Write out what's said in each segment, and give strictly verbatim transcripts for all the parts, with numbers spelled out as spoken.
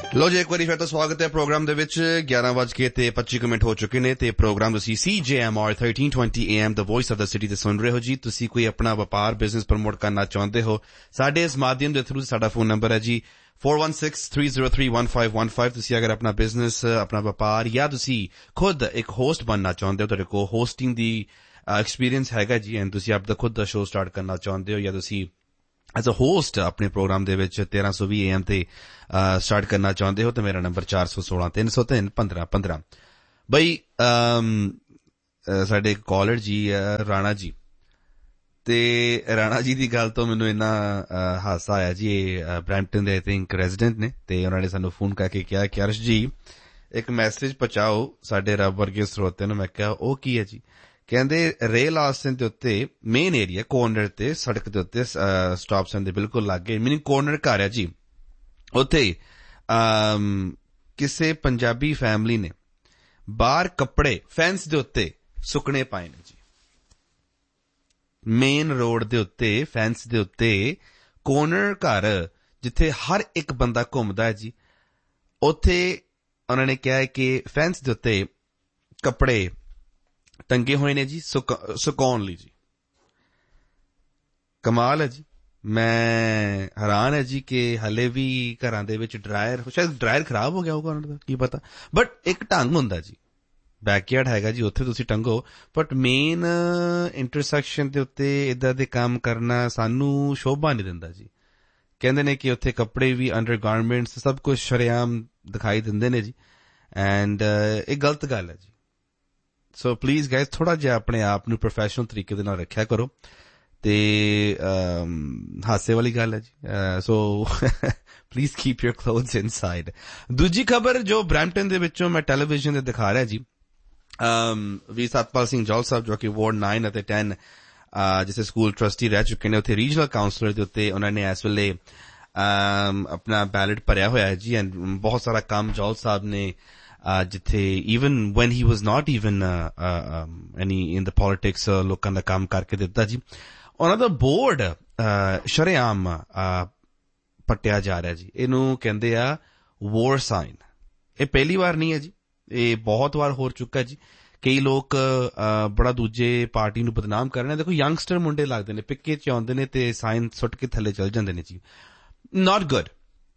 लो जी, एक बार फिर तो स्वागत है प्रोग्राम दे विच ग्यारह बज के ते पच्ची मिनट हो चुके ने ते प्रोग्राम तुसी सी जे M R thirteen twenty A am the voice of the city ते सुन रहे हो जी। तुसी कोई अपना व्यापार बिजनेस प्रमोट करना चाहते हो, साडे इस माध्यम दे थ्रू साडा फोन नंबर है जी four one six three zero three one five one five. तुसी अगर अपना बिजनेस, अपना व्यापार या तुसी खुद एक होस्ट बनना चाहते हो, तुहाडे को होस्टिंग दी एक्सपीरियंस हैगा जी एंड तुसी आपदा खुद दा शो स्टार्ट करना चाहते हो, या तुसी एज अ होस्ट अपने प्रोग्राम दे विच तेरह सौ भी ए एम ते स्टार्ट करना चाहते हो, तो मेरा नंबर चार सौ सोलह तीन सौ तीन पंद्रह पंद्रह। बई साडे कॉलर जी राणा जी, ते राणा जी दी गल तो मैनू इन्ना हासा आया जी। Brampton they I think resident ने, ते उन्होंने सानू फोन करके कहा कि अर्श जी एक मैसेज पहुंचाओ साडे रब वर्गे स्रोते नूं। मैं कहा ओ की है जी? कहंदे रेल आस्टन दे उत्ते मेन एरिया कॉर्नर ते सड़क दे उत्ते स्टॉप सन दे बिल्कुल लागे, मीनिंग कॉर्नर घर है जी, उत्थे किसे पंजाबी फैमिली ने बाहर कपड़े फेंस दे उत्ते सुकने पाए ने जी। मेन रोड दे उत्ते फेंस दे उत्ते कॉर्नर घर जिथे हर एक बंदा घूमदा है जी, उत्थे उन्होंने कहा है कि फेंस दे उत्ते कपड़े टंगे हुए ने जी सुकाउण लई जी। कमाल है जी, मैं हैरान है जी कि हले भी घरां दे विच ड्रायर, शायद ड्रायर खराब हो गया होगा उन्हां दा, की पता, बट एक ढंग हुंदा जी। बैकयार्ड हैगा जी, उत्थे तुसी टंगो, बट मेन इंटरसैक्शन दे उत्ते इदां दे काम करना सानू शोभा नहीं दिंदा जी। कहंदे ने कि उत्थे कपड़े भी अंडरगारमेंट्स सब कुछ शरेआम दिखाई दिंदे ने जी, एंड एक गलत गल है जी। सो प्लीज गाइज थोड़ा जिहा अपने आप नूं प्रोफैशनल तरीके दे नाल रखिया करो, ते हासे वाली गल है जी। So please keep your clothes inside. दूजी खबर जो ब्रैम्पटन दे विचों मैं टेलीविजन ते दिखा रहा जी, वी सतपाल सिंह जौल साहब जो कि वार्ड नाइन अते टेन जिसे स्कूल ट्रस्टी रह चुके ने, उत्थे रीजनल काउंसलर दे उत्ते उन्होंने इस वेले अपना बैलेट भरिया होया है जी, एंड बहुत सारा काम जौल साहब ने Uh, जिथे even when he was not even uh, uh, um, any in the politics uh, लोकां दा काम करके दिता जी। उन्हां दा बोर्ड uh, शरेआम uh, पट्टिया जा रहा जी। इनू कहंदे आ वॉर साइन। ये पहली बार नहीं है जी, ये बहुत बार हो चुका जी। कई लोग uh, बड़ा दूजे पार्टी नू बदनाम कर रहे हैं। देखो यंगस्टर मुंडे लगदे ने, पिक्के च आउंदे ने ते साइन सुट के थले चल जांदे ने जी, नॉट गुड।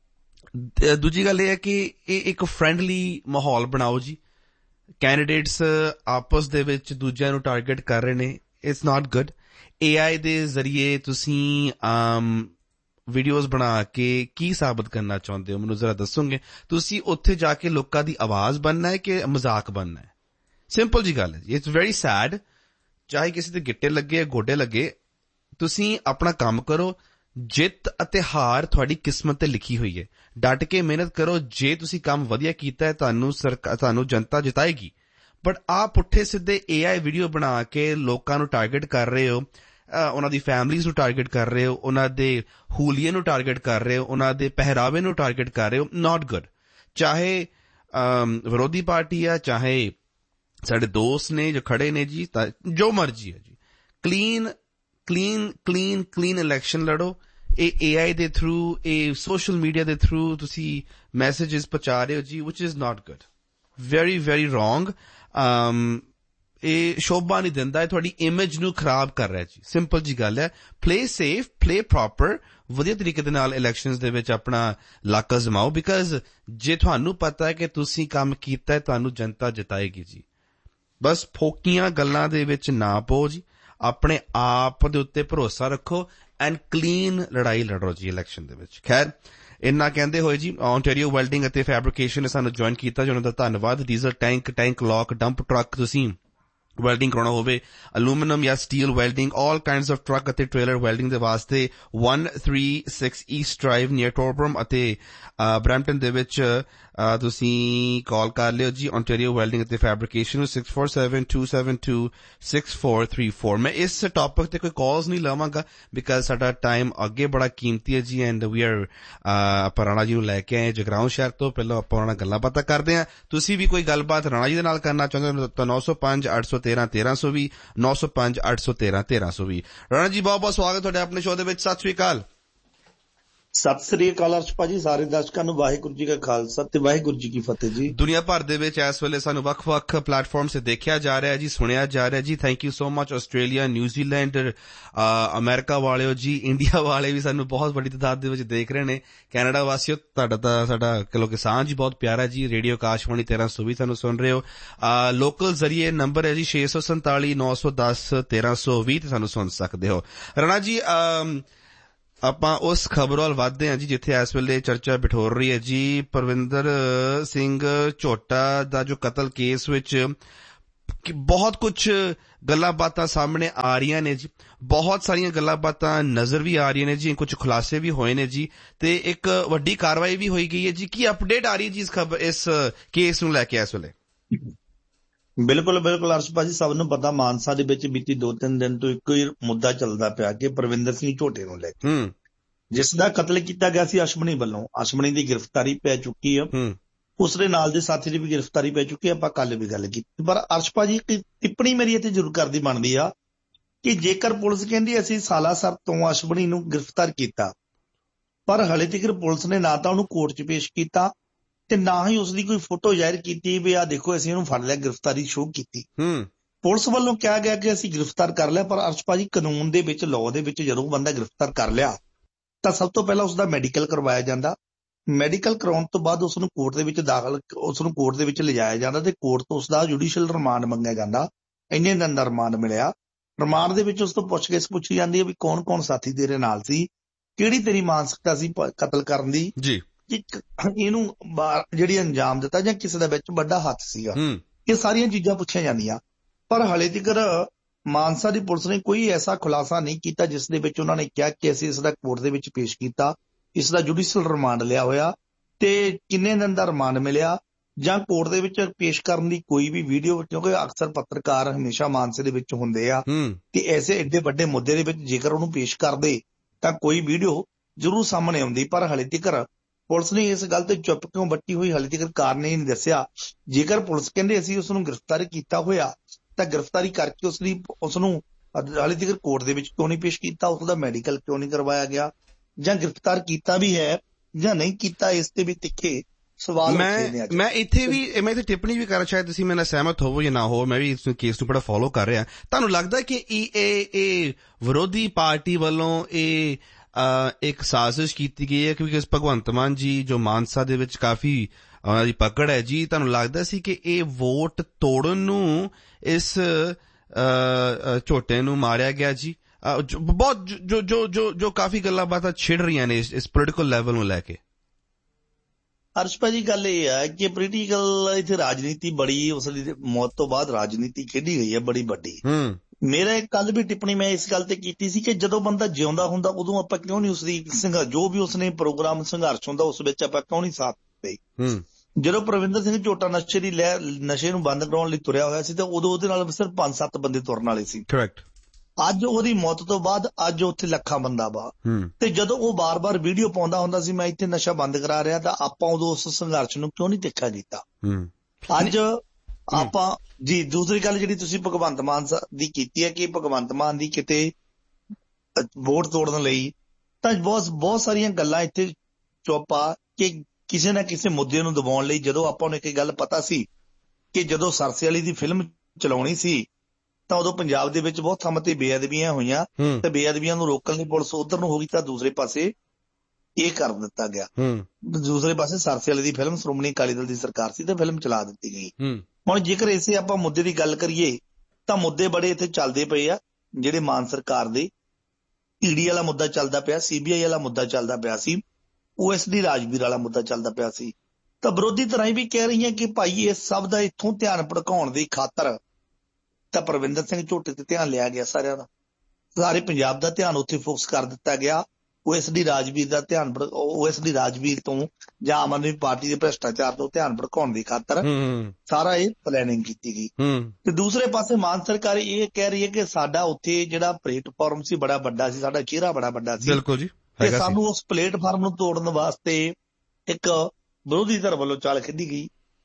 दूजी गल है कि एक फ्रेंडली माहौल बनाओ जी। कैंडिडेट्स आपस दे विच दूजिਆਂ ਨੂੰ टारगेट कर रहे ने, इट्स नॉट गुड। ए आई दे जरिए तुसी वीडियोस बना के की साबित करना चाहते हो, मैनूं जरा दसोगे? तुसी उत्थे जाके लोकां दी आवाज बनना है कि मजाक बनना है? सिंपल जी गल है जी। इट्स वेरी सैड, चाहे किसी दे गिट्टे लगे गोडे लगे, तुसी अपना काम करो। जित अते हार तुहाडी किस्मत ते लिखी हुई है, डट के मेहनत करो। जे तुसी काम वधिया कीता है तुहानू सरकार तुहानू जनता जिताएगी, बट आ पुट्ठे सिद्धे ए आई वीडियो बना के लोकां नू टारगेट कर रहे हो, उन्हां दी फैमिलीज़ नू टारगेट कर रहे हो, उन्हां दे हुलिये नू टारगेट कर रहे हो, उन्हां दे पहरावे नू टारगेट कर रहे हो, नॉट गुड। चाहे विरोधी पार्टी है, चाहे साडे दोस्त ने जो खड़े ने जी, जो मर्जी है जी, clean clean clean clean election लड़ो। ए एआई दे थ्रू, ए सोशल मीडिया दे थ्रू तुसी मैसेजेस पहुंचा रहे हो जी, which is not good, very very wrong. ए शोभा नहीं दिंदा है, थोड़ी इमेज नू खराब कर रहा है जी। सिंपल जी गल है, प्ले सेफ, प्ले प्रॉपर, वधिया तरीके दे नाल इलेक्शंस दे विच अपना लाका जमाओ, बिकॉज जे तुहानू पता है कि तुसी काम कीता है तुहानू जनता जिताएगी जी। बस फोकियां गल्लां दे विच ना पो जी, अपने आप दे उत्ते भरोसा रखो एंड क्लीन लड़ाई लड़ो जी इलेक्शन दे विच। खैर इन्ना कहंदे होए जी, ओंटारियो वेल्डिंग अते फैब्रिकेशन ने सानू ज्वाइन कीता, जो उन्हां दा धन्नवाद। Diesel tank, tank lock, dump truck तुसी वेल्डिंग कराउणा होवे, अलूमीनियम या steel welding, all kinds of truck अते ट्रेलर वेल्डिंग दे वास्ते one three six east drive near टोरब्रम अते ब्रैम्पटन दे विच तुसी कॉल कर लियो जी। ओंटारियो वेल्डिंग अते fabrication six four seven to seven to six four three four. मैं इस टॉपिक ते कोई कॉल्स नहीं लवांगा बिकॉज साडा टाइम अगे बड़ा कीमती है जी, एंड वी आर आपां राणा जी नूं लैके आए जगराऊं शहर तो। पहले आपां उहनां नाल गल्लां बातां करदे हां। तुसी भी कोई गलबात राणा जी दे नाल करना चाहुंदे हो तो नौ सौ पांच अठ सौ तेरह तेरह सौ भी, नौ सौ पांच अठ सौ तेरह तेरह सौ भी। राणा जी बहुत बहुत स्वागत है अपने शो दे विच, सत श्री अकाल। ਸਤਿ ਸ੍ਰੀ ਅਕਾਲ ਅਰਸ਼ ਭਾਜੀ, ਸਾਰੇ ਦਰਸ਼ਕਾਂ ਨੂੰ ਵਾਹਿਗੁਰੂ ਜੀ ਕਾ ਖਾਲਸਾ ਤੇ ਵਾਹਿਗੁਰੂ ਜੀ ਕੀ ਫਤਿਹ ਜੀ। ਦੁਨੀਆ ਭਰ ਦੇ ਵਿੱਚ ਇਸ ਵੇਲੇ ਸਾਨੂੰ ਵੱਖ-ਵੱਖ ਪਲੇਟਫਾਰਮ ਤੇ ਦੇਖਿਆ ਜਾ ਰਿਹਾ ਜੀ, ਸੁਣਿਆ ਜਾ ਰਿਹਾ ਜੀ। Thank you so much Australia, New Zealand, America ਵਾਲਿਓ ਜੀ, ਇੰਡੀਆ ਵਾਲੇ ਵੀ ਸਾਨੂੰ ਬਹੁਤ ਵੱਡੀ ਤਾਦਾਦ ਦੇ ਵਿੱਚ ਦੇਖ ਰਹੇ ਨੇ। ਕੈਨੇਡਾ ਵਾਸੀਓ, ਤੁਹਾਡਾ ਤਾਂ ਸਾਡਾ ਕਿਲੋ ਕਿਸਾਨ ਜੀ ਬਹੁਤ ਪਿਆਰਾ ਜੀ। ਰੇਡੀਓ ਆਕਾਸ਼ਵਾਣੀ ਤੇਰਾਂ ਸੌ ਵੀ ਸਾਨੂੰ ਸੁਣ ਰਹੇ ਹੋ। ਲੋਕਲ ਜ਼ਰੀਏ ਨੰਬਰ ਹੈ ਜੀ ਛੇ ਸੌ ਸੰਤਾਲੀ ਨੌ ਸੌ ਦਸ ਤੇਰਾਂ ਸੌ ਵੀਹ ਤੇ ਸਾਨੂੰ ਸੁਣ ਸਕਦੇ ਹੋ। ਰਾਣਾ ਜੀ, ਆਪਾਂ ਉਸ ਖਬਰ ਵੱਲ ਵੱਧਦੇ ਹਾਂ ਜੀ ਜਿੱਥੇ ਇਸ ਵੇਲੇ ਚਰਚਾ ਬਿਠੋਰ ਰਹੀ ਹੈ ਜੀ। ਪਰਵਿੰਦਰ ਸਿੰਘ ਝੋਟਾ ਦਾ ਜੋ ਕਤਲ ਕੇਸ ਵਿੱਚ ਬਹੁਤ ਕੁਝ ਗੱਲਾਂ ਬਾਤਾਂ ਸਾਹਮਣੇ ਆ ਰਹੀਆਂ ਨੇ ਜੀ, ਬਹੁਤ ਸਾਰੀਆਂ ਗੱਲਾਂ ਬਾਤਾਂ ਨਜ਼ਰ ਵੀ ਆ ਰਹੀਆਂ ਨੇ ਜੀ, ਕੁਝ ਖੁਲਾਸੇ ਵੀ ਹੋਏ ਨੇ ਜੀ, ਤੇ ਇੱਕ ਵੱਡੀ ਕਾਰਵਾਈ ਵੀ ਹੋਈ ਗਈ ਹੈ ਜੀ। ਕੀ ਅਪਡੇਟ ਆ ਰਹੀ ਹੈ ਜੀ ਇਸ ਖਬਰ ਇਸ ਕੇਸ ਨੂੰ ਲੈ ਕੇ ਇਸ ਵੇਲੇ? ਬਿਲਕੁਲ ਬਿਲਕੁਲ ਅਰਸ਼ ਭਾਜੀ, ਸਭ ਨੂੰ ਪਤਾ ਮਾਨਸਾ ਦੇ ਵਿੱਚ ਬੀਤੀ ਦੋ ਤਿੰਨ ਦਿਨ ਤੋਂ ਇੱਕੋ ਹੀ ਮੁੱਦਾ ਚੱਲਦਾ ਪਿਆ ਕਿ ਪਰਵਿੰਦਰ ਸਿੰਘ ਝੋਟੇ ਨੂੰ ਲੈ ਕੇ, ਜਿਸ ਦਾ ਕਤਲ ਕੀਤਾ ਗਿਆ ਸੀ ਅਸ਼ਮਨੀ ਵੱਲੋਂ। ਅਸ਼ਮਨੀ ਦੀ ਗ੍ਰਿਫਤਾਰੀ ਪੈ ਚੁੱਕੀ ਆ, ਉਸਦੇ ਨਾਲ ਦੇ ਸਾਥੀ ਦੀ ਵੀ ਗ੍ਰਿਫਤਾਰੀ ਪੈ ਚੁੱਕੀ ਆ। ਆਪਾਂ ਕੱਲ ਵੀ ਗੱਲ ਕੀਤੀ, ਪਰ ਅਰਸ਼ ਭਾਜੀ ਇੱਕ ਟਿੱਪਣੀ ਮੇਰੀ ਇੱਥੇ ਜ਼ਰੂਰ ਕਰਦੀ ਬਣਦੀ ਆ ਕਿ ਜੇਕਰ ਪੁਲਿਸ ਕਹਿੰਦੀ ਅਸੀਂ ਸਾਲਾਸਰ ਤੋਂ ਅਸ਼ਮਨੀ ਨੂੰ ਗ੍ਰਿਫਤਾਰ ਕੀਤਾ, ਪਰ ਹਲੇ ਤੱਕ ਪੁਲਿਸ ਨੇ ਨਾ ਤਾਂ ਉਹਨੂੰ ਕੋਰਟ 'ਚ ਪੇਸ਼ ਕੀਤਾ ਤੇ ਨਾ ਹੀ ਉਸਦੀ ਕੋਈ ਫੋਟੋ ਜ਼ਾਹਿਰ ਕੀਤੀ ਵੀ ਆਹ ਦੇਖੋ ਅਸੀਂ ਉਹਨੂੰ ਫੜ ਲਿਆ, ਗ੍ਰਿਫਤਾਰੀ ਸ਼ੋਅ ਕੀਤੀ। ਪੁਲਿਸ ਵੱਲੋਂ ਕਿਹਾ ਗਿਆ ਕਿ ਅਸੀਂ ਗ੍ਰਿਫਤਾਰ ਕਰ ਲਿਆ, ਪਰ ਅਰਸ਼ ਭਾਜੀ ਕਾਨੂੰਨ ਦੇ ਵਿੱਚ, ਲਾਅ ਦੇ ਵਿੱਚ ਜਦੋਂ ਬੰਦਾ ਗ੍ਰਿਫਤਾਰ ਕਰ ਲਿਆ ਤਾਂ ਸਭ ਤੋਂ ਪਹਿਲਾਂ ਉਸਦਾ ਮੈਡੀਕਲ ਕਰਵਾਇਆ ਜਾਂਦਾ। ਮੈਡੀਕਲ ਕਰਾਉਣ ਤੋਂ ਬਾਅਦ ਉਸਨੂੰ ਕੋਰਟ ਦੇ ਵਿੱਚ ਦਾਖਲ ਉਸਨੂੰ ਕੋਰਟ ਦੇ ਵਿੱਚ ਲਿਜਾਇਆ ਜਾਂਦਾ ਤੇ ਕੋਰਟ ਤੋਂ ਉਸਦਾ ਜੁਡੀਸ਼ੀਅਲ ਰਿਮਾਂਡ ਮੰਗਿਆ ਜਾਂਦਾ। ਇੰਨੇ ਦਿਨ ਦਾ ਰਿਮਾਂਡ ਮਿਲਿਆ। ਰਿਮਾਂਡ ਦੇ ਵਿੱਚ ਉਸ ਤੋਂ ਪੁੱਛਗਿੱਛ ਪੁੱਛੀ ਜਾਂਦੀ ਹੈ ਵੀ ਕੌਣ ਕੌਣ ਸਾਥੀ ਤੇਰੇ ਨਾਲ ਸੀ, ਕਿਹੜੀ ਤੇਰੀ ਮਾਨਸਿਕਤਾ ਸੀ ਕਤਲ ਕਰਨ ਦੀ ਜੀ, ਇਹਨੂੰ ਜਿਹੜੀ ਅੰਜਾਮ ਦਿੱਤਾ ਜਾਂ ਕਿਸੇ ਦਾ ਵਿੱਚ ਵੱਡਾ ਹੱਥ ਸੀਗਾ। ਇਹ ਸਾਰੀਆਂ ਚੀਜ਼ਾਂ ਪੁੱਛੀਆਂ ਜਾਂਦੀਆਂ, ਪਰ ਹਲੇ ਤੱਕ ਮਾਨਸਾ ਦੀ ਪੁਲਿਸ ਨੇ ਕੋਈ ਐਸਾ ਖੁਲਾਸਾ ਨਹੀਂ ਕੀਤਾ ਜਿਸ ਦੇ ਵਿੱਚ ਉਹਨਾਂ ਨੇ ਕਿਹਾ ਕਿ ਅਸੀਂ ਇਸ ਦਾ ਕੋਰਟ ਦੇ ਵਿੱਚ ਪੇਸ਼ ਕੀਤਾ, ਇਸ ਦਾ ਜੁਡੀਸ਼ੀਅਲ ਰਿਮਾਂਡ ਲਿਆ ਹੋਇਆ ਤੇ ਕਿੰਨੇ ਦਿਨ ਦਾ ਰਿਮਾਂਡ ਮਿਲਿਆ, ਜਾਂ ਕੋਰਟ ਦੇ ਵਿੱਚ ਪੇਸ਼ ਕਰਨ ਦੀ ਕੋਈ ਵੀ ਵੀਡੀਓ, ਕਿਉਂਕਿ ਅਕਸਰ ਪੱਤਰਕਾਰ ਹਮੇਸ਼ਾ ਮਾਨਸੇ ਦੇ ਵਿੱਚ ਹੁੰਦੇ ਆ ਤੇ ਐਸੇ ਏਡੇ ਵੱਡੇ ਮੁੱਦੇ ਦੇ ਵਿੱਚ ਜੇਕਰ ਉਹਨੂੰ ਪੇਸ਼ ਕਰਦੇ ਤਾਂ ਕੋਈ ਵੀਡੀਓ ਜ਼ਰੂਰ ਸਾਹਮਣੇ ਆਉਂਦੀ। ਪਰ ਹਲੇ ਤੱਕ ਪੁਲਿਸ ਨੇ ਇਸ ਗੱਲ ਤੇ ਚੁੱਪ ਕਿਉਂ ਬੱਟੀ ਹੋਈ, ਹਲੇ ਤੱਕ ਕਾਰਨ ਹੀ ਨਹੀਂ ਦੱਸਿਆ। ਜੇਕਰ ਪੁਲਿਸ ਕਹਿੰਦੇ ਅਸੀਂ ਉਸ ਨੂੰ ਗ੍ਰਿਫਤਾਰ ਕੀਤਾ ਹੋਇਆ ਤਾਂ ਗ੍ਰਿਫਤਾਰੀ ਕਰਕੇ ਉਸਦੀ ਉਸਨੂੰ ਹਾਲੇ ਤੱਕ ਕੋਰਟ ਦੇ ਵਿੱਚ ਕਿਉਂ ਨਹੀਂ ਪੇਸ਼ ਕੀਤਾ, ਉਸਦਾ ਮੈਡੀਕਲ ਕਿਉਂ ਨਹੀਂ ਕਰਵਾਇਆ ਗਿਆ, ਜਾਂ ਗ੍ਰਿਫਤਾਰ ਕੀਤਾ ਵੀ ਹੈ ਜਾਂ ਨਹੀਂ ਕੀਤਾ, ਇਸ ਤੇ ਵੀ ਤਿੱਖੇ ਸਵਾਲ ਉੱਠੇ ਨੇ। ਮੈਂ ਇੱਥੇ ਵੀ ਮੈਂ ਇੱਥੇ ਟਿੱਪਣੀ ਵੀ ਕਰਾਂ, ਸ਼ਾਇਦ ਤੁਸੀਂ ਮੇਰੇ ਨਾਲ ਸਹਿਮਤ ਹੋਵੋ ਜਾਂ ਨਾ ਹੋ, ਮੈਂ ਵੀ ਇਸ ਕੇਸ ਨੂੰ ਬੜਾ ਫੋਲੋ ਕਰ ਰਿਹਾ। ਤੁਹਾਨੂੰ ਲੱਗਦਾ ਕਿ ਇਹ ਇਹ ਵਿਰੋਧੀ ਪਾਰਟੀ ਵੱਲੋਂ ਇਹ ਇੱਕ ਸਾਜ਼ਿਸ਼ ਕੀਤੀ ਗਈ ਹੈ? ਕਿਉਂਕਿ ਭਗਵੰਤ ਮਾਨ ਜੀ ਜੋ ਮਾਨਸਾ ਦੇ ਵਿੱਚ ਕਾਫੀ ਉਹਨਾਂ ਦੀ ਪਕੜ ਹੈ ਜੀ, ਤੁਹਾਨੂੰ ਲੱਗਦਾ ਸੀ ਕਿ ਇਹ ਵੋਟ ਤੋੜਨ ਨੂੰ ਇਸ ਝੋਟੇ ਨੂੰ ਮਾਰਿਆ ਗਿਆ ਜੀ? ਬਹੁਤ ਜੋ ਜੋ ਜੋ ਜੋ ਕਾਫੀ ਗੱਲਾਂ ਬਾਤਾਂ ਛਿੜ ਰਹੀਆਂ ਨੇ ਇਸ ਪੋਲੀਟੀਕਲ ਲੈਵਲ ਨੂੰ ਲੈ ਕੇ। ਅਰਸ਼ ਭਾਜੀ, ਗੱਲ ਇਹ ਹੈ ਕਿ ਪੋਲੀਟੀਕਲ ਇੱਥੇ ਰਾਜਨੀਤੀ ਬੜੀ, ਉਸ ਦੀ ਮੌਤ ਤੋਂ ਬਾਅਦ ਰਾਜਨੀਤੀ ਖੇਡੀ ਗਈ ਹੈ ਬੜੀ ਵੱਡੀ। ਮੇਰਾ ਕੱਲ ਵੀ ਟਿੱਪਣੀ ਮੈਂ ਇਸ ਗੱਲ ਤੇ ਕੀਤੀ ਸੀ ਕਿ ਜਦੋਂ ਬੰਦਾ ਜਿਉਂਦਾ ਹੁੰਦਾ ਉਦੋਂ ਆਪਾਂ ਕਿਉਂ ਨਹੀਂ ਉਸਦੀ ਸੰਘਰਸ਼, ਜੋ ਵੀ ਉਸਨੇ ਪ੍ਰੋਗਰਾਮ ਸੰਘਰਸ਼ ਹੁੰਦਾ ਉਸ ਵਿੱਚ ਆਪਾਂ ਕਿਉਂ ਨਹੀਂ ਸਾਥ ਦਿੱਤੇ। ਜਦੋਂ ਪਰਵਿੰਦਰ ਸਿੰਘ ਝੋਟਾ ਨਸ਼ੇ ਦੀ ਲਹਿਰ ਨਸ਼ੇ ਨੂੰ ਬੰਦ ਕਰਾਉਣ ਲਈ ਤੁਰਿਆ ਹੋਇਆ ਸੀ ਤਾਂ ਉਦੋਂ ਉਹਦੇ ਨਾਲ ਸਿਰਫ ਪੰਜ ਸੱਤ ਬੰਦੇ ਤੁਰਨ ਵਾਲੇ ਸੀ। ਕਰੈਕਟ। ਅੱਜ ਉਹਦੀ ਮੌਤ ਤੋਂ ਬਾਅਦ ਅੱਜ ਉੱਥੇ ਲੱਖਾਂ ਬੰਦਾ ਵਾ, ਤੇ ਜਦੋਂ ਉਹ ਬਾਰ-ਬਾਰ ਵੀਡੀਓ ਪਾਉਂਦਾ ਹੁੰਦਾ ਸੀ ਮੈਂ ਇੱਥੇ ਨਸ਼ਾ ਬੰਦ ਕਰਾ ਰਿਹਾ, ਤਾਂ ਆਪਾਂ ਉਦੋਂ ਉਸ ਸੰਘਰਸ਼ ਨੂੰ ਕਿਉਂ ਨਹੀਂ ਦੇਖਿਆ ਕੀਤਾ। ਅੱਜ ਆਪਾਂ ਜੀ ਦੂਸਰੀ ਗੱਲ ਜਿਹੜੀ ਤੁਸੀਂ ਭਗਵੰਤ ਮਾਨ ਦੀ ਕੀਤੀ ਹੈ ਕਿ ਭਗਵੰਤ ਮਾਨ ਦੀ ਕਿਤੇ ਵੋਟ ਤੋੜਨ ਲਈ, ਤਾਂ ਬਹੁਤ ਬਹੁਤ ਸਾਰੀਆਂ ਗੱਲਾਂ ਇੱਥੇ ਚੁੱਪ ਆ ਕਿ ਕਿਸੇ ਨਾ ਕਿਸੇ ਮੁੱਦੇ ਨੂੰ ਦਬਾਉਣ ਲਈ। ਜਦੋਂ ਆਪਾਂ ਨੂੰ ਇੱਕ ਗੱਲ ਪਤਾ ਸੀ ਕਿ ਜਦੋਂ ਸਰਸੇ ਵਾਲੀ ਦੀ ਫਿਲਮ ਚਲਾਉਣੀ ਸੀ ਤਾਂ ਉਦੋਂ ਪੰਜਾਬ ਦੇ ਵਿੱਚ ਬਹੁਤ ਥਾਵਾਂ ਤੇ ਬੇਅਦਬੀਆਂ ਹੋਈਆਂ ਤੇ ਬੇਅਦਬੀਆਂ ਨੂੰ ਰੋਕਣ ਲਈ ਪੁਲਿਸ ਉਧਰ ਨੂੰ ਹੋ ਗਈ ਤਾਂ ਦੂਸਰੇ ਪਾਸੇ ਇਹ ਕਰ ਦਿੱਤਾ ਗਿਆ। ਦੂਸਰੇ ਪਾਸੇ ਸਰਸੇ ਵਾਲੀ ਦੀ ਫਿਲਮ ਸ਼੍ਰੋਮਣੀ ਅਕਾਲੀ ਦਲ ਦੀ ਸਰਕਾਰ ਸੀ ਤੇ ਫਿਲਮ ਚਲਾ ਦਿੱਤੀ ਗਈ। ਹੁਣ ਜੇਕਰ ਇਸੇ ਆਪਾਂ ਮੁੱਦੇ ਦੀ ਗੱਲ ਕਰੀਏ ਤਾਂ ਮੁੱਦੇ ਬੜੇ ਇੱਥੇ ਚੱਲਦੇ ਪਏ ਆ, ਜਿਹੜੇ ਮਾਨ ਸਰਕਾਰ ਦੇ ਈਡੀ ਵਾਲਾ ਮੁੱਦਾ ਚੱਲਦਾ ਪਿਆ, ਸੀਬੀਆਈ ਵਾਲਾ ਮੁੱਦਾ ਚੱਲਦਾ ਪਿਆ ਸੀ, ਓਐਸਡੀ ਰਾਜਵੀਰ ਵਾਲਾ ਮੁੱਦਾ ਚੱਲਦਾ ਪਿਆ ਸੀ। ਤਾਂ ਵਿਰੋਧੀ ਧਿਰਾਂ ਵੀ ਕਹਿ ਰਹੀਆਂ ਕਿ ਭਾਈ ਇਸ ਸਭ ਦਾ ਇੱਥੋਂ ਧਿਆਨ ਭੜਕਾਉਣ ਦੀ ਖਾਤਰ ਤਾਂ ਪਰਵਿੰਦਰ ਸਿੰਘ ਝੋਟੇ ਤੇ ਧਿਆਨ ਲਿਆ ਗਿਆ, ਸਾਰਿਆਂ ਦਾ, ਸਾਰੇ ਪੰਜਾਬ ਦਾ ਧਿਆਨ ਉੱਥੇ ਫੋਕਸ ਕਰ ਦਿੱਤਾ ਗਿਆ। ਓਐਸਡੀ ਰਾਜਵੀਰ ਦਾ ਧਿਆਨ ਓਐਸਡੀ ਰਾਜਵੀਰ ਤੋਂ ਜਾਂ ਆਮ ਆਦਮੀ ਪਾਰਟੀ ਦੇ ਭ੍ਰਿਸ਼ਟਾਚਾਰ ਤੋਂ ਧਿਆਨ ਭੜਕਾਉਣ ਦੀ ਖਾਤਰ ਸਾਰਾ ਇਹ ਪਲੈਨਿੰਗ ਕੀਤੀ ਗਈ। ਤੇ ਦੂਸਰੇ ਪਾਸੇ ਮਾਨ ਸਰਕਾਰ ਇਹ ਕਹਿ ਰਹੀ ਹੈ ਕਿ ਸਾਡਾ ਉੱਥੇ ਜਿਹੜਾ ਪਲੇਟਫਾਰਮ ਸੀ ਬੜਾ ਵੱਡਾ ਸੀ, ਸਾਡਾ ਚਿਹਰਾ ਬੜਾ ਵੱਡਾ ਸੀ, ਬਿਲਕੁਲ ਜੀ, ਤੇ ਸਾਨੂੰ ਉਸ ਪਲੇਟਫਾਰਮ ਨੂੰ ਤੋੜਨ ਵਾਸਤੇ ਇੱਕ ਵਿਰੋਧੀ ਧਿਰ ਵੱਲੋਂ ਚਾਲ ਖੇਡੀ ਗਈ।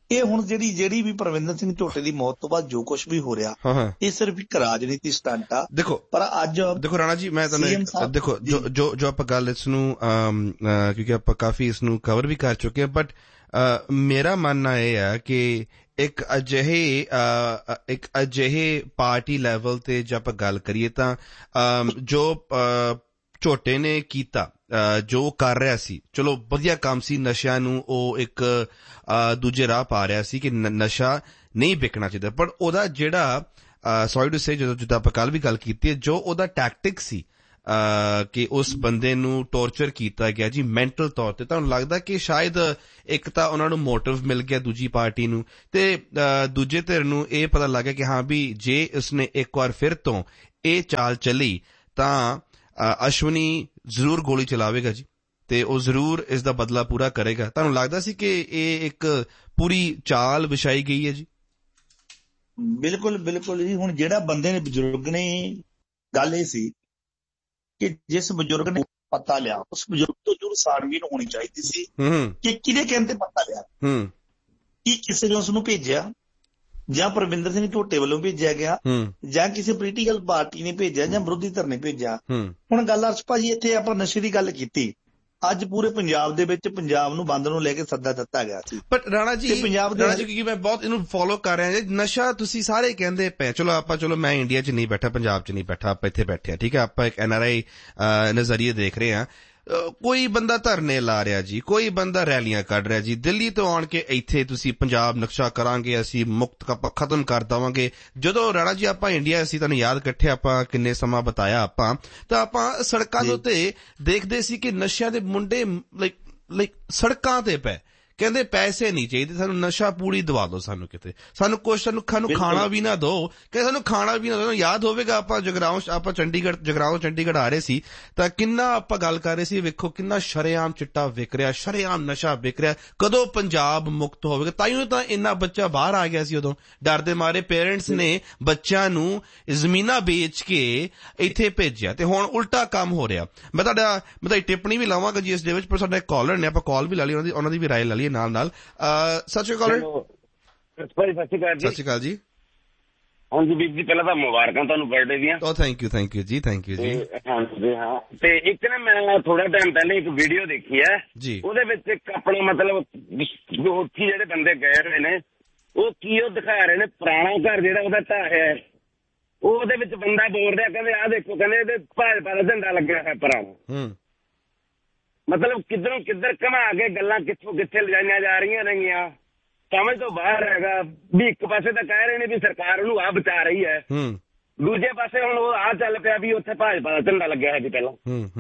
ਇਹ ਹੁਣ ਜਿਹੜੀ ਜਿਹੜੀ ਵੀ ਪਰਵਿੰਦਰ ਸਿੰਘ ਝੋਟੇ ਦੀ ਮੌਤ ਤੋਂ ਬਾਅਦ ਜੋ ਕੁਝ ਵੀ ਹੋ ਰਿਹਾ ਇਹ ਸਿਰਫ ਇੱਕ ਰਾਜਨੀਤੀ ਸਟੰਟ ਆ। ਦੇਖੋ ਪਰ ਅੱਜ ਦੇਖੋ ਰਾਣਾ ਜੀ ਮੈਂ ਤੁਹਾਨੂੰ ਦੇਖੋ ਜੋ ਜੋ ਜੋ ਆਪਾਂ ਗੱਲ ਇਸ ਨੂੰ ਕਿਉਂਕਿ ਆਪਾਂ ਕਾਫੀ ਇਸ ਨੂੰ ਕਵਰ ਵੀ ਕਰ ਚੁੱਕੇ ਹਾਂ, ਬਟ ਮੇਰਾ ਮੰਨਣਾ ਇਹ ਹੈ ਕਿ ਇੱਕ ਅਜਿਹੇ ਇੱਕ ਅਜਿਹੇ ਪਾਰਟੀ ਲੈਵਲ ਤੇ ਜੇ ਆਪਾਂ ਗੱਲ ਕਰੀਏ ਤਾਂ ਜੋ ਝੋਟੇ ਨੇ ਕੀਤਾ, ਜੋ ਕਰ ਰਿਹਾ ਸੀ, ਚਲੋ ਵਧੀਆ ਕੰਮ ਸੀ। ਨਸ਼ਿਆਂ ਨੂੰ ਉਹ ਇੱਕ ਦੂਜੇ ਰਾਹ ਪਾ ਰਿਹਾ ਸੀ ਕਿ ਨਸ਼ਾ ਨਹੀਂ ਵਿਕਣਾ ਚਾਹੀਦਾ, ਪਰ ਉਹਦਾ ਜਿਹੜਾ ਸੌਰੀ ਟੂ ਸੇ ਜਦੋਂ ਜਿੱਦਾਂ ਆਪਾਂ ਕੱਲ ਵੀ ਗੱਲ ਕੀਤੀ ਹੈ, ਜੋ ਉਹਦਾ ਟੈਕਟਿਕ ਸੀ ਕਿ ਉਸ ਬੰਦੇ ਨੂੰ ਟੌਰਚਰ ਕੀਤਾ ਗਿਆ ਜੀ ਮੈਂਟਲ ਤੌਰ ਤੇ, ਤੁਹਾਨੂੰ ਲੱਗਦਾ ਕਿ ਸ਼ਾਇਦ ਇੱਕ ਤਾਂ ਉਹਨਾਂ ਨੂੰ ਮੋਟਿਵ ਮਿਲ ਗਿਆ ਦੂਜੀ ਪਾਰਟੀ ਨੂੰ, ਤੇ ਦੂਜੇ ਧਿਰ ਨੂੰ ਇਹ ਪਤਾ ਲੱਗ ਗਿਆ ਕਿ ਹਾਂ ਵੀ ਜੇ ਉਸਨੇ ਇੱਕ ਵਾਰ ਫਿਰ ਤੋਂ ਇਹ ਚਾਲ ਚੱਲੀ ਤਾਂ ਅਸ਼ਵਨੀ ਜ਼ਰੂਰ ਗੋਲੀ ਚਲਾਵੇਗਾ ਜੀ, ਤੇ ਉਹ ਜ਼ਰੂਰ ਇਸ ਦਾ ਬਦਲਾ ਪੂਰਾ ਕਰੇਗਾ। ਤੁਹਾਨੂੰ ਲੱਗਦਾ ਸੀ ਕਿ ਇਹ ਇੱਕ ਪੂਰੀ ਚਾਲ ਵਿਛਾਈ ਗਈ ਹੈ ਜੀ? ਬਿਲਕੁਲ ਬਿਲਕੁਲ ਜੀ। ਹੁਣ ਜਿਹੜਾ ਬੰਦੇ ਨੇ ਬਜ਼ੁਰਗ ਨੇ, ਗੱਲ ਇਹ ਸੀ ਕਿ ਜਿਸ ਬਜ਼ੁਰਗ ਨੇ ਪਤਾ ਲਿਆ ਉਸ ਬਜ਼ੁਰਗ ਤੋਂ ਜ਼ਰੂਰ ਸਾੜਵੀਨ ਹੋਣੀ ਚਾਹੀਦੀ ਸੀ ਕਿ ਕਿਹਦੇ ਕਹਿੰਦੇ ਪਤਾ ਲਿਆ, ਕੀ ਕਿਸੇ ਨੇ ਉਸ ਨੂੰ ਭੇਜਿਆ ਜਾਂ ਪਰਵਿੰਦਰ ਸਿੰਘ ਝੋਟੇ ਵੱਲੋਂ ਭੇਜਿਆ ਗਿਆ ਜਾਂ ਕਿਸੇ ਪੋਲੀਟੀਕਲ ਪਾਰਟੀ ਨੇ ਭੇਜਿਆ ਜਾਂ ਵਿਰੋਧੀ ਧਿਰ ਨੇ ਭੇਜਿਆ। ਹੁਣ ਗੱਲ ਅਰਸ਼ ਭਾਜੀ ਇੱਥੇ ਆਪਾਂ ਨਸ਼ੇ ਦੀ ਗੱਲ ਕੀਤੀ, ਅੱਜ ਪੂਰੇ ਪੰਜਾਬ ਦੇ ਵਿੱਚ ਪੰਜਾਬ ਨੂੰ ਬੰਦ ਨੂੰ ਲੈ ਕੇ ਸੱਦਾ ਦਿੱਤਾ ਗਿਆ ਸੀ। ਬਟ ਰਾਣਾ ਜੀ ਪੰਜਾਬ ਦੇ ਰਾਣਾ ਜੀ ਕਿਉਂਕਿ ਮੈਂ ਬਹੁਤ ਇਹਨੂੰ ਫੋਲੋ ਕਰ ਰਿਹਾ ਜੀ, ਨਸ਼ਾ ਤੁਸੀਂ ਸਾਰੇ ਕਹਿੰਦੇ ਪਏ, ਚਲੋ ਆਪਾਂ ਚਲੋ ਮੈਂ ਇੰਡੀਆ 'ਚ ਨਹੀਂ ਬੈਠਾ, ਪੰਜਾਬ 'ਚ ਨਹੀਂ ਬੈਠਾ, ਆਪਾਂ ਇੱਥੇ ਬੈਠੇ ਆ, ਠੀਕ ਹੈ, ਆਪਾਂ ਇੱਕ ਐਨ ਆਰ ਆਈ ਨਜ਼ਰੀਏ ਦੇਖ ਰਹੇ ਹਾਂ। ਕੋਈ ਬੰਦਾ ਧਰਨੇ ਲਾ ਰਿਹਾ ਜੀ, ਕੋਈ ਬੰਦਾ ਰੈਲੀਆਂ ਕੱਢ ਰਿਹਾ ਜੀ, ਦਿੱਲੀ ਤੋਂ ਆਉਣ ਕੇ ਇੱਥੇ ਤੁਸੀਂ ਪੰਜਾਬ ਨਕਸ਼ਾ ਕਰਾਂਗੇ, ਅਸੀਂ ਮੁਕਤ ਖਤਮ ਕਰ ਦੇਵਾਂਗੇ। ਜਦੋਂ ਰਾਣਾ ਜੀ ਆਪਾਂ ਇੰਡੀਆ, ਅਸੀਂ ਤੁਹਾਨੂੰ ਯਾਦ ਇਕੱਠੇ ਆਪਾਂ ਕਿੰਨੇ ਸਮਾਂ ਬਤਾਇਆ ਆਪਾਂ, ਤਾਂ ਆਪਾਂ ਸੜਕਾਂ ਦੇ ਉੱਤੇ ਦੇਖਦੇ ਸੀ ਕਿ ਨਸ਼ਿਆਂ ਦੇ ਮੁੰਡੇ ਲਾਈਕ ਲਾਈਕ ਸੜਕਾਂ ਤੇ ਪਏ, ਕਹਿੰਦੇ ਪੈਸੇ ਨਹੀਂ ਚਾਹੀਦੇ ਸਾਨੂੰ, ਨਸ਼ਾ ਪੂਰੀ ਦਵਾ ਦਿਓ ਸਾਨੂੰ, ਕਿਤੇ ਸਾਨੂੰ ਕੁਛ ਸਾਨੂੰ ਸਾਨੂੰ ਖਾਣਾ ਵੀ ਨਾ ਦਿਓ, ਕਹਿੰਦੇ ਸਾਨੂੰ ਖਾਣਾ ਵੀ ਨਾ ਦਿਓ। ਯਾਦ ਹੋਵੇਗਾ ਆਪਾਂ ਜਗਰਾਉਂ ਆਪਾਂ ਚੰਡੀਗੜ੍ਹ ਜਗਰਾਉਂ ਚੰਡੀਗੜ੍ਹ ਆ ਰਹੇ ਸੀ ਤਾਂ ਕਿੰਨਾ ਆਪਾਂ ਗੱਲ ਕਰ ਰਹੇ ਸੀ, ਵੇਖੋ ਕਿੰਨਾ ਸ਼ਰੇਆਮ ਚਿੱਟਾ ਵਿਕ ਰਿਹਾ, ਸ਼ਰੇਆਮ ਨਸ਼ਾ ਵਿਕ ਰਿਹਾ, ਕਦੋਂ ਪੰਜਾਬ ਮੁਕਤ ਹੋਵੇਗਾ। ਤਾਈਓ ਤਾਂ ਇੰਨਾ ਬੱਚਾ ਬਾਹਰ ਆ ਗਿਆ ਸੀ, ਉਦੋਂ ਡਰਦੇ ਮਾਰੇ ਪੇਰੈਂਟਸ ਨੇ ਬੱਚਿਆਂ ਨੂੰ ਜ਼ਮੀਨਾਂ ਵੇਚ ਕੇ ਇੱਥੇ ਭੇਜਿਆ, ਤੇ ਹੁਣ ਉਲਟਾ ਕੰਮ ਹੋ ਰਿਹਾ। ਮੈਂ ਤੁਹਾਡਾ ਮੈਂ ਤੁਹਾਡੀ ਟਿੱਪਣੀ ਵੀ ਲਾਵਾਂਗਾ ਜੀ ਇਸ ਦੇ ਵਿੱਚ, ਪਰ ਸਾਡਾ ਕਾਲਰ ਨੇ, ਆਪਾਂ ਕਾਲ ਵੀ ਲਾ ਲਈ, ਉਹਨਾਂ ਦੀ ਉਹਨਾਂ ਦੀ ਵੀ ਰਾਏ ਲਾ ਲਈ ਨਾਲ ਨਾਲ। ਸਤਿ ਸ਼੍ਰੀ ਅਕਾਲ। ਸਤਿ ਸ਼੍ਰੀ ਅਕਾਲ ਜੀ। ਸਤਿ ਸ਼੍ਰੀ ਅਕਾਲ ਜੀ। ਹਾਂਜੀ ਵੀਰ ਜੀ, ਪਹਿਲਾਂ ਤਾਂ ਮੁਬਾਰਕਾਂ ਤੁਹਾਨੂੰ ਬਰਥਡੇ ਦੀਆਂ। ਓ ਥੈਂਕ ਯੂ ਥੈਂਕ ਯੂ ਜੀ, ਥੈਂਕ ਯੂ ਜੀ। ਹਾਂਜੀ ਹਾਂ, ਤੇ ਇੱਕ ਨਾ ਮੈਂ ਥੋੜਾ ਟਾਈਮ ਪਹਿਲੇ ਇੱਕ ਵੀਡੀਓ ਦੇਖੀ ਹੈ ਜੀ, ਉਹਦੇ ਵਿੱਚ ਇੱਕ ਆਪਣਾ ਮਤਲਬ ਉੱਥੇ ਜਿਹੜੇ ਬੰਦੇ ਗਏ ਹੋਏ ਨੇ ਉਹ ਕੀ ਉਹ ਦਿਖਾ ਰਹੇ ਨੇ, ਪੁਰਾਣਾ ਘਰ ਜਿਹੜਾ ਉਹਦਾ ਢਾਹਿਆ, ਉਹਦੇ ਵਿੱਚ ਬੰਦਾ ਬੋਲ ਰਿਹਾ, ਕਹਿੰਦੇ ਆਹ ਦੇਖੋ, ਕਹਿੰਦੇ ਇਹਦੇ ਭਾਜਪਾ ਦਾ ਝੰਡਾ ਲੱਗਿਆ ਹੋਇਆ ਪੁਰਾਣਾ। ਮਤਲਬ ਕਿੱਧਰੋਂ ਕਿੱਧਰ ਘੁਮਾ ਕੇ ਗੱਲਾਂ ਕਿੱਥੋਂ ਕਿੱਥੇ ਲਿਜਾਈਆਂ ਜਾ ਰਹੀਆਂ ਨੇਗੀਆਂ, ਸਮਝ ਤੋਂ ਬਾਹਰ ਹੈਗਾ ਵੀ। ਇੱਕ ਪਾਸੇ ਤਾਂ ਕਹਿ ਰਹੇ ਨੇ ਵੀ ਸਰਕਾਰ ਉਹਨੂੰ ਆਹ ਬਚਾ ਰਹੀ ਹੈ, ਦੂਜੇ ਪਾਸੇ ਹੁਣ ਉਹ ਆਹ ਚੱਲ ਪਿਆ ਵੀ ਉੱਥੇ ਭਾਜਪਾ ਦਾ ਝੰਡਾ ਲੱਗਿਆ ਹੈ ਜੀ ਪਹਿਲਾਂ।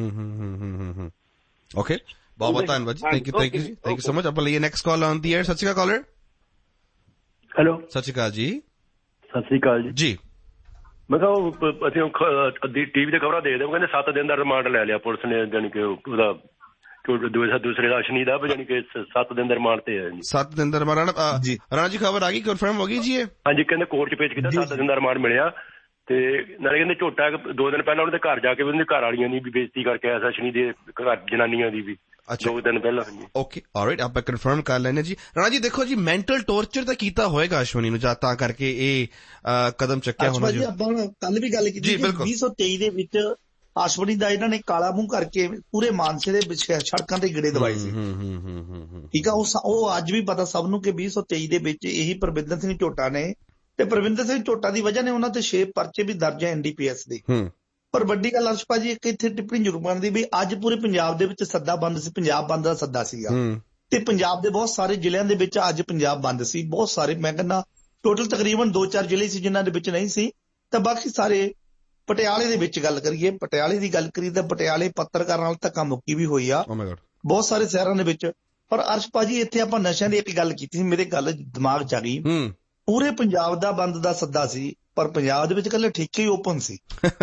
ਓਕੇ, ਬਹੁਤ ਬਹੁਤ ਧੰਨਵਾਦ ਜੀ, ਥੈਂਕ ਯੂ ਥੈਂਕ ਯੂ ਜੀ, ਥੈਂਕ ਯੂ ਸੋ ਮਚ। ਆਪਾਂ ਲਈਏ ਨੈਕਸਟ ਕਾਲ ਆਨ ਦੀ 에ਅਰ। ਸਤਿ ਸ਼੍ਰੀ ਅਕਾਲ ਕਾਲਰ। ਹੈਲੋ, ਸਤਿ ਸ਼੍ਰੀ ਅਕਾਲ ਜੀ। ਸਤਿ ਸ਼੍ਰੀ ਅਕਾਲ ਜੀ। ਜੀ ਮੈਂ ਕਿਹਾ ਅਸੀਂ ਟੀਵੀ ਤੇ ਖਬਰਾਂ ਦੇਖਦੇ, ਉਹ ਕਹਿੰਦੇ ਸੱਤ ਦਿਨ ਦਾ ਰਿਮਾਂਡ ਲੈ ਲਿਆ ਪੁਲਿਸ ਨੇ, ਜਾਣੀ ਕਿ ਉਹਦਾ ਦੂਸਰੇ ਅਸ਼ਨੀ ਦਾ, ਜਾਣੀ ਕਿ ਸੱਤ ਦਿਨ ਦਾ ਰਿਮਾਂਡ ਤੇ ਹੈ ਜੀ। ਸੱਤ ਦਿਨ ਦਾ ਰਿਮਾਂਡ ਰਾਣਾ ਜੀ ਖਬਰ ਆ ਗਈ, ਕਨਫਰਮ ਹੋ ਗਈ ਜੀ? ਹਾਂਜੀ, ਕਹਿੰਦੇ ਕੋਰਟ ਚ ਪੇਸ਼ ਕੀਤਾ, ਸੱਤ ਦਿਨ ਦਾ ਰਿਮਾਂਡ ਮਿਲਿਆ। ਤੇ ਨਾਲੇ ਕਹਿੰਦੇ ਝੋਟਾ ਦੋ ਦਿਨ ਪਹਿਲਾਂ ਉਹਦੇ ਘਰ ਜਾ ਕੇ ਉਹਦੇ ਘਰ ਵਾਲੀਆਂ ਦੀ ਵੀ ਬੇਇੱਜ਼ਤੀ ਕਰਕੇ ਆਇਆ, ਅਸ਼ਨੀ ਦੇ ਘਰ ਜਨਾਨੀਆਂ ਦੀ ਵੀ ਦੋ ਦਿਨ ਪਹਿਲਾਂ। ਓਕੇ ਆਲਰਾਈਟ, ਆਪਾਂ ਕਨਫਰਮ ਕਰ ਲੈਣੇ ਜੀ। ਰਾਣਾ ਜੀ ਦੇਖੋ ਜੀ, ਮੈਂਟਲ ਟੌਰਚਰ ਤਾਂ ਕੀਤਾ ਹੋਏਗਾ ਅਸ਼ਵਨੀ ਨੂੰ, ਜਾਂ ਤਾਂ ਕਰਕੇ ਇਹ ਕਦਮ ਚੱਕਿਆ ਹੋਣਾ ਜੀ। ਆਪਾਂ ਕੱਲ ਵੀ ਗੱਲ ਕੀਤੀ ਵੀਹ ਸੌ ਤੇਈ ਦੇ ਵਿੱਚ ਅਸ਼ਵਨੀ ਦਾ ਇਹਨਾਂ ਨੇ ਕਾਲਾ ਮੂੰਹ ਕਰਕੇ ਪੂਰੇ ਮਾਨਸੇ ਦੇ ਵਿੱਚ ਸੜਕਾਂ ਤੇ ਗੇੜੇ ਦਵਾਏ ਸੀ, ਠੀਕ ਆ। ਉਹ ਅੱਜ ਵੀ ਪਤਾ ਸਭ ਨੂੰ ਕਿ ਵੀਹ ਸੌ ਤੇਈ ਦੇ ਵਿੱਚ ਇਹੀ ਪਰਵਿੰਦਰ ਸਿੰਘ ਝੋਟਾ ਨੇ, ਤੇ ਪਰਵਿੰਦਰ ਸਿੰਘ ਝੋਟਾ ਦੀ ਵਜ੍ਹਾ ਨੇ ਉਹਨਾਂ ਤੇ ਛੇ ਪਰਚੇ ਵੀ ਦਰਜ ਹੈ ਐਨ ਡੀ ਪੀ ਐਸ ਦੇ। ਪਰ ਵੱਡੀ ਗੱਲ ਅਰਸ਼ ਭਾਜੀ ਇੱਕ ਇੱਥੇ ਟਿੱਪਣੀ ਜ਼ਰੂਰ ਬਣਦੀ ਵੀ ਅੱਜ ਪੂਰੇ ਪੰਜਾਬ ਦੇ ਵਿੱਚ ਸੱਦਾ ਬੰਦ ਸੀ, ਪੰਜਾਬ ਬੰਦ ਦਾ ਸੱਦਾ ਸੀਗਾ, ਤੇ ਪੰਜਾਬ ਦੇ ਬਹੁਤ ਸਾਰੇ ਜ਼ਿਲ੍ਹਿਆਂ ਦੇ ਵਿੱਚ ਅੱਜ ਪੰਜਾਬ ਬੰਦ ਸੀ। ਬਹੁਤ ਸਾਰੇ, ਮੈਂ ਕਹਿੰਦਾ ਟੋਟਲ ਤਕਰੀਬਨ ਦੋ ਚਾਰ ਜ਼ਿਲ੍ਹੇ ਸੀ ਜਿਨ੍ਹਾਂ ਦੇ ਵਿੱਚ ਨਹੀਂ ਸੀ, ਤਾਂ ਬਾਕੀ ਸਾਰੇ। ਪਟਿਆਲੇ ਦੇ ਵਿੱਚ ਗੱਲ ਕਰੀਏ, ਪਟਿਆਲੇ ਦੀ ਗੱਲ ਕਰੀਏ ਤਾਂ ਪਟਿਆਲੇ ਪੱਤਰਕਾਰਾਂ ਨਾਲ ਧੱਕਾ ਮੁੱਕੀ ਵੀ ਹੋਈ ਆ ਬਹੁਤ ਸਾਰੇ ਸ਼ਹਿਰਾਂ ਦੇ ਵਿੱਚ। ਪਰ ਅਰਸ਼ ਭਾਜੀ ਇੱਥੇ ਆਪਾਂ ਨਸ਼ਿਆਂ ਦੀ ਇੱਕ ਗੱਲ ਕੀਤੀ ਸੀ, ਮੇਰੇ ਗੱਲ ਦਿਮਾਗ ਚ ਆ ਗਈ। ਪੂਰੇ ਪੰਜਾਬ ਦਾ ਬੰਦ ਦਾ ਸੱਦਾ ਸੀ, ਪਰ ਪੰਜਾਬ ਦੇ ਵਿੱਚ ਇਕੱਲੇ ਠੇਕੇ ਹੀ ਓਪਨ ਸੀ,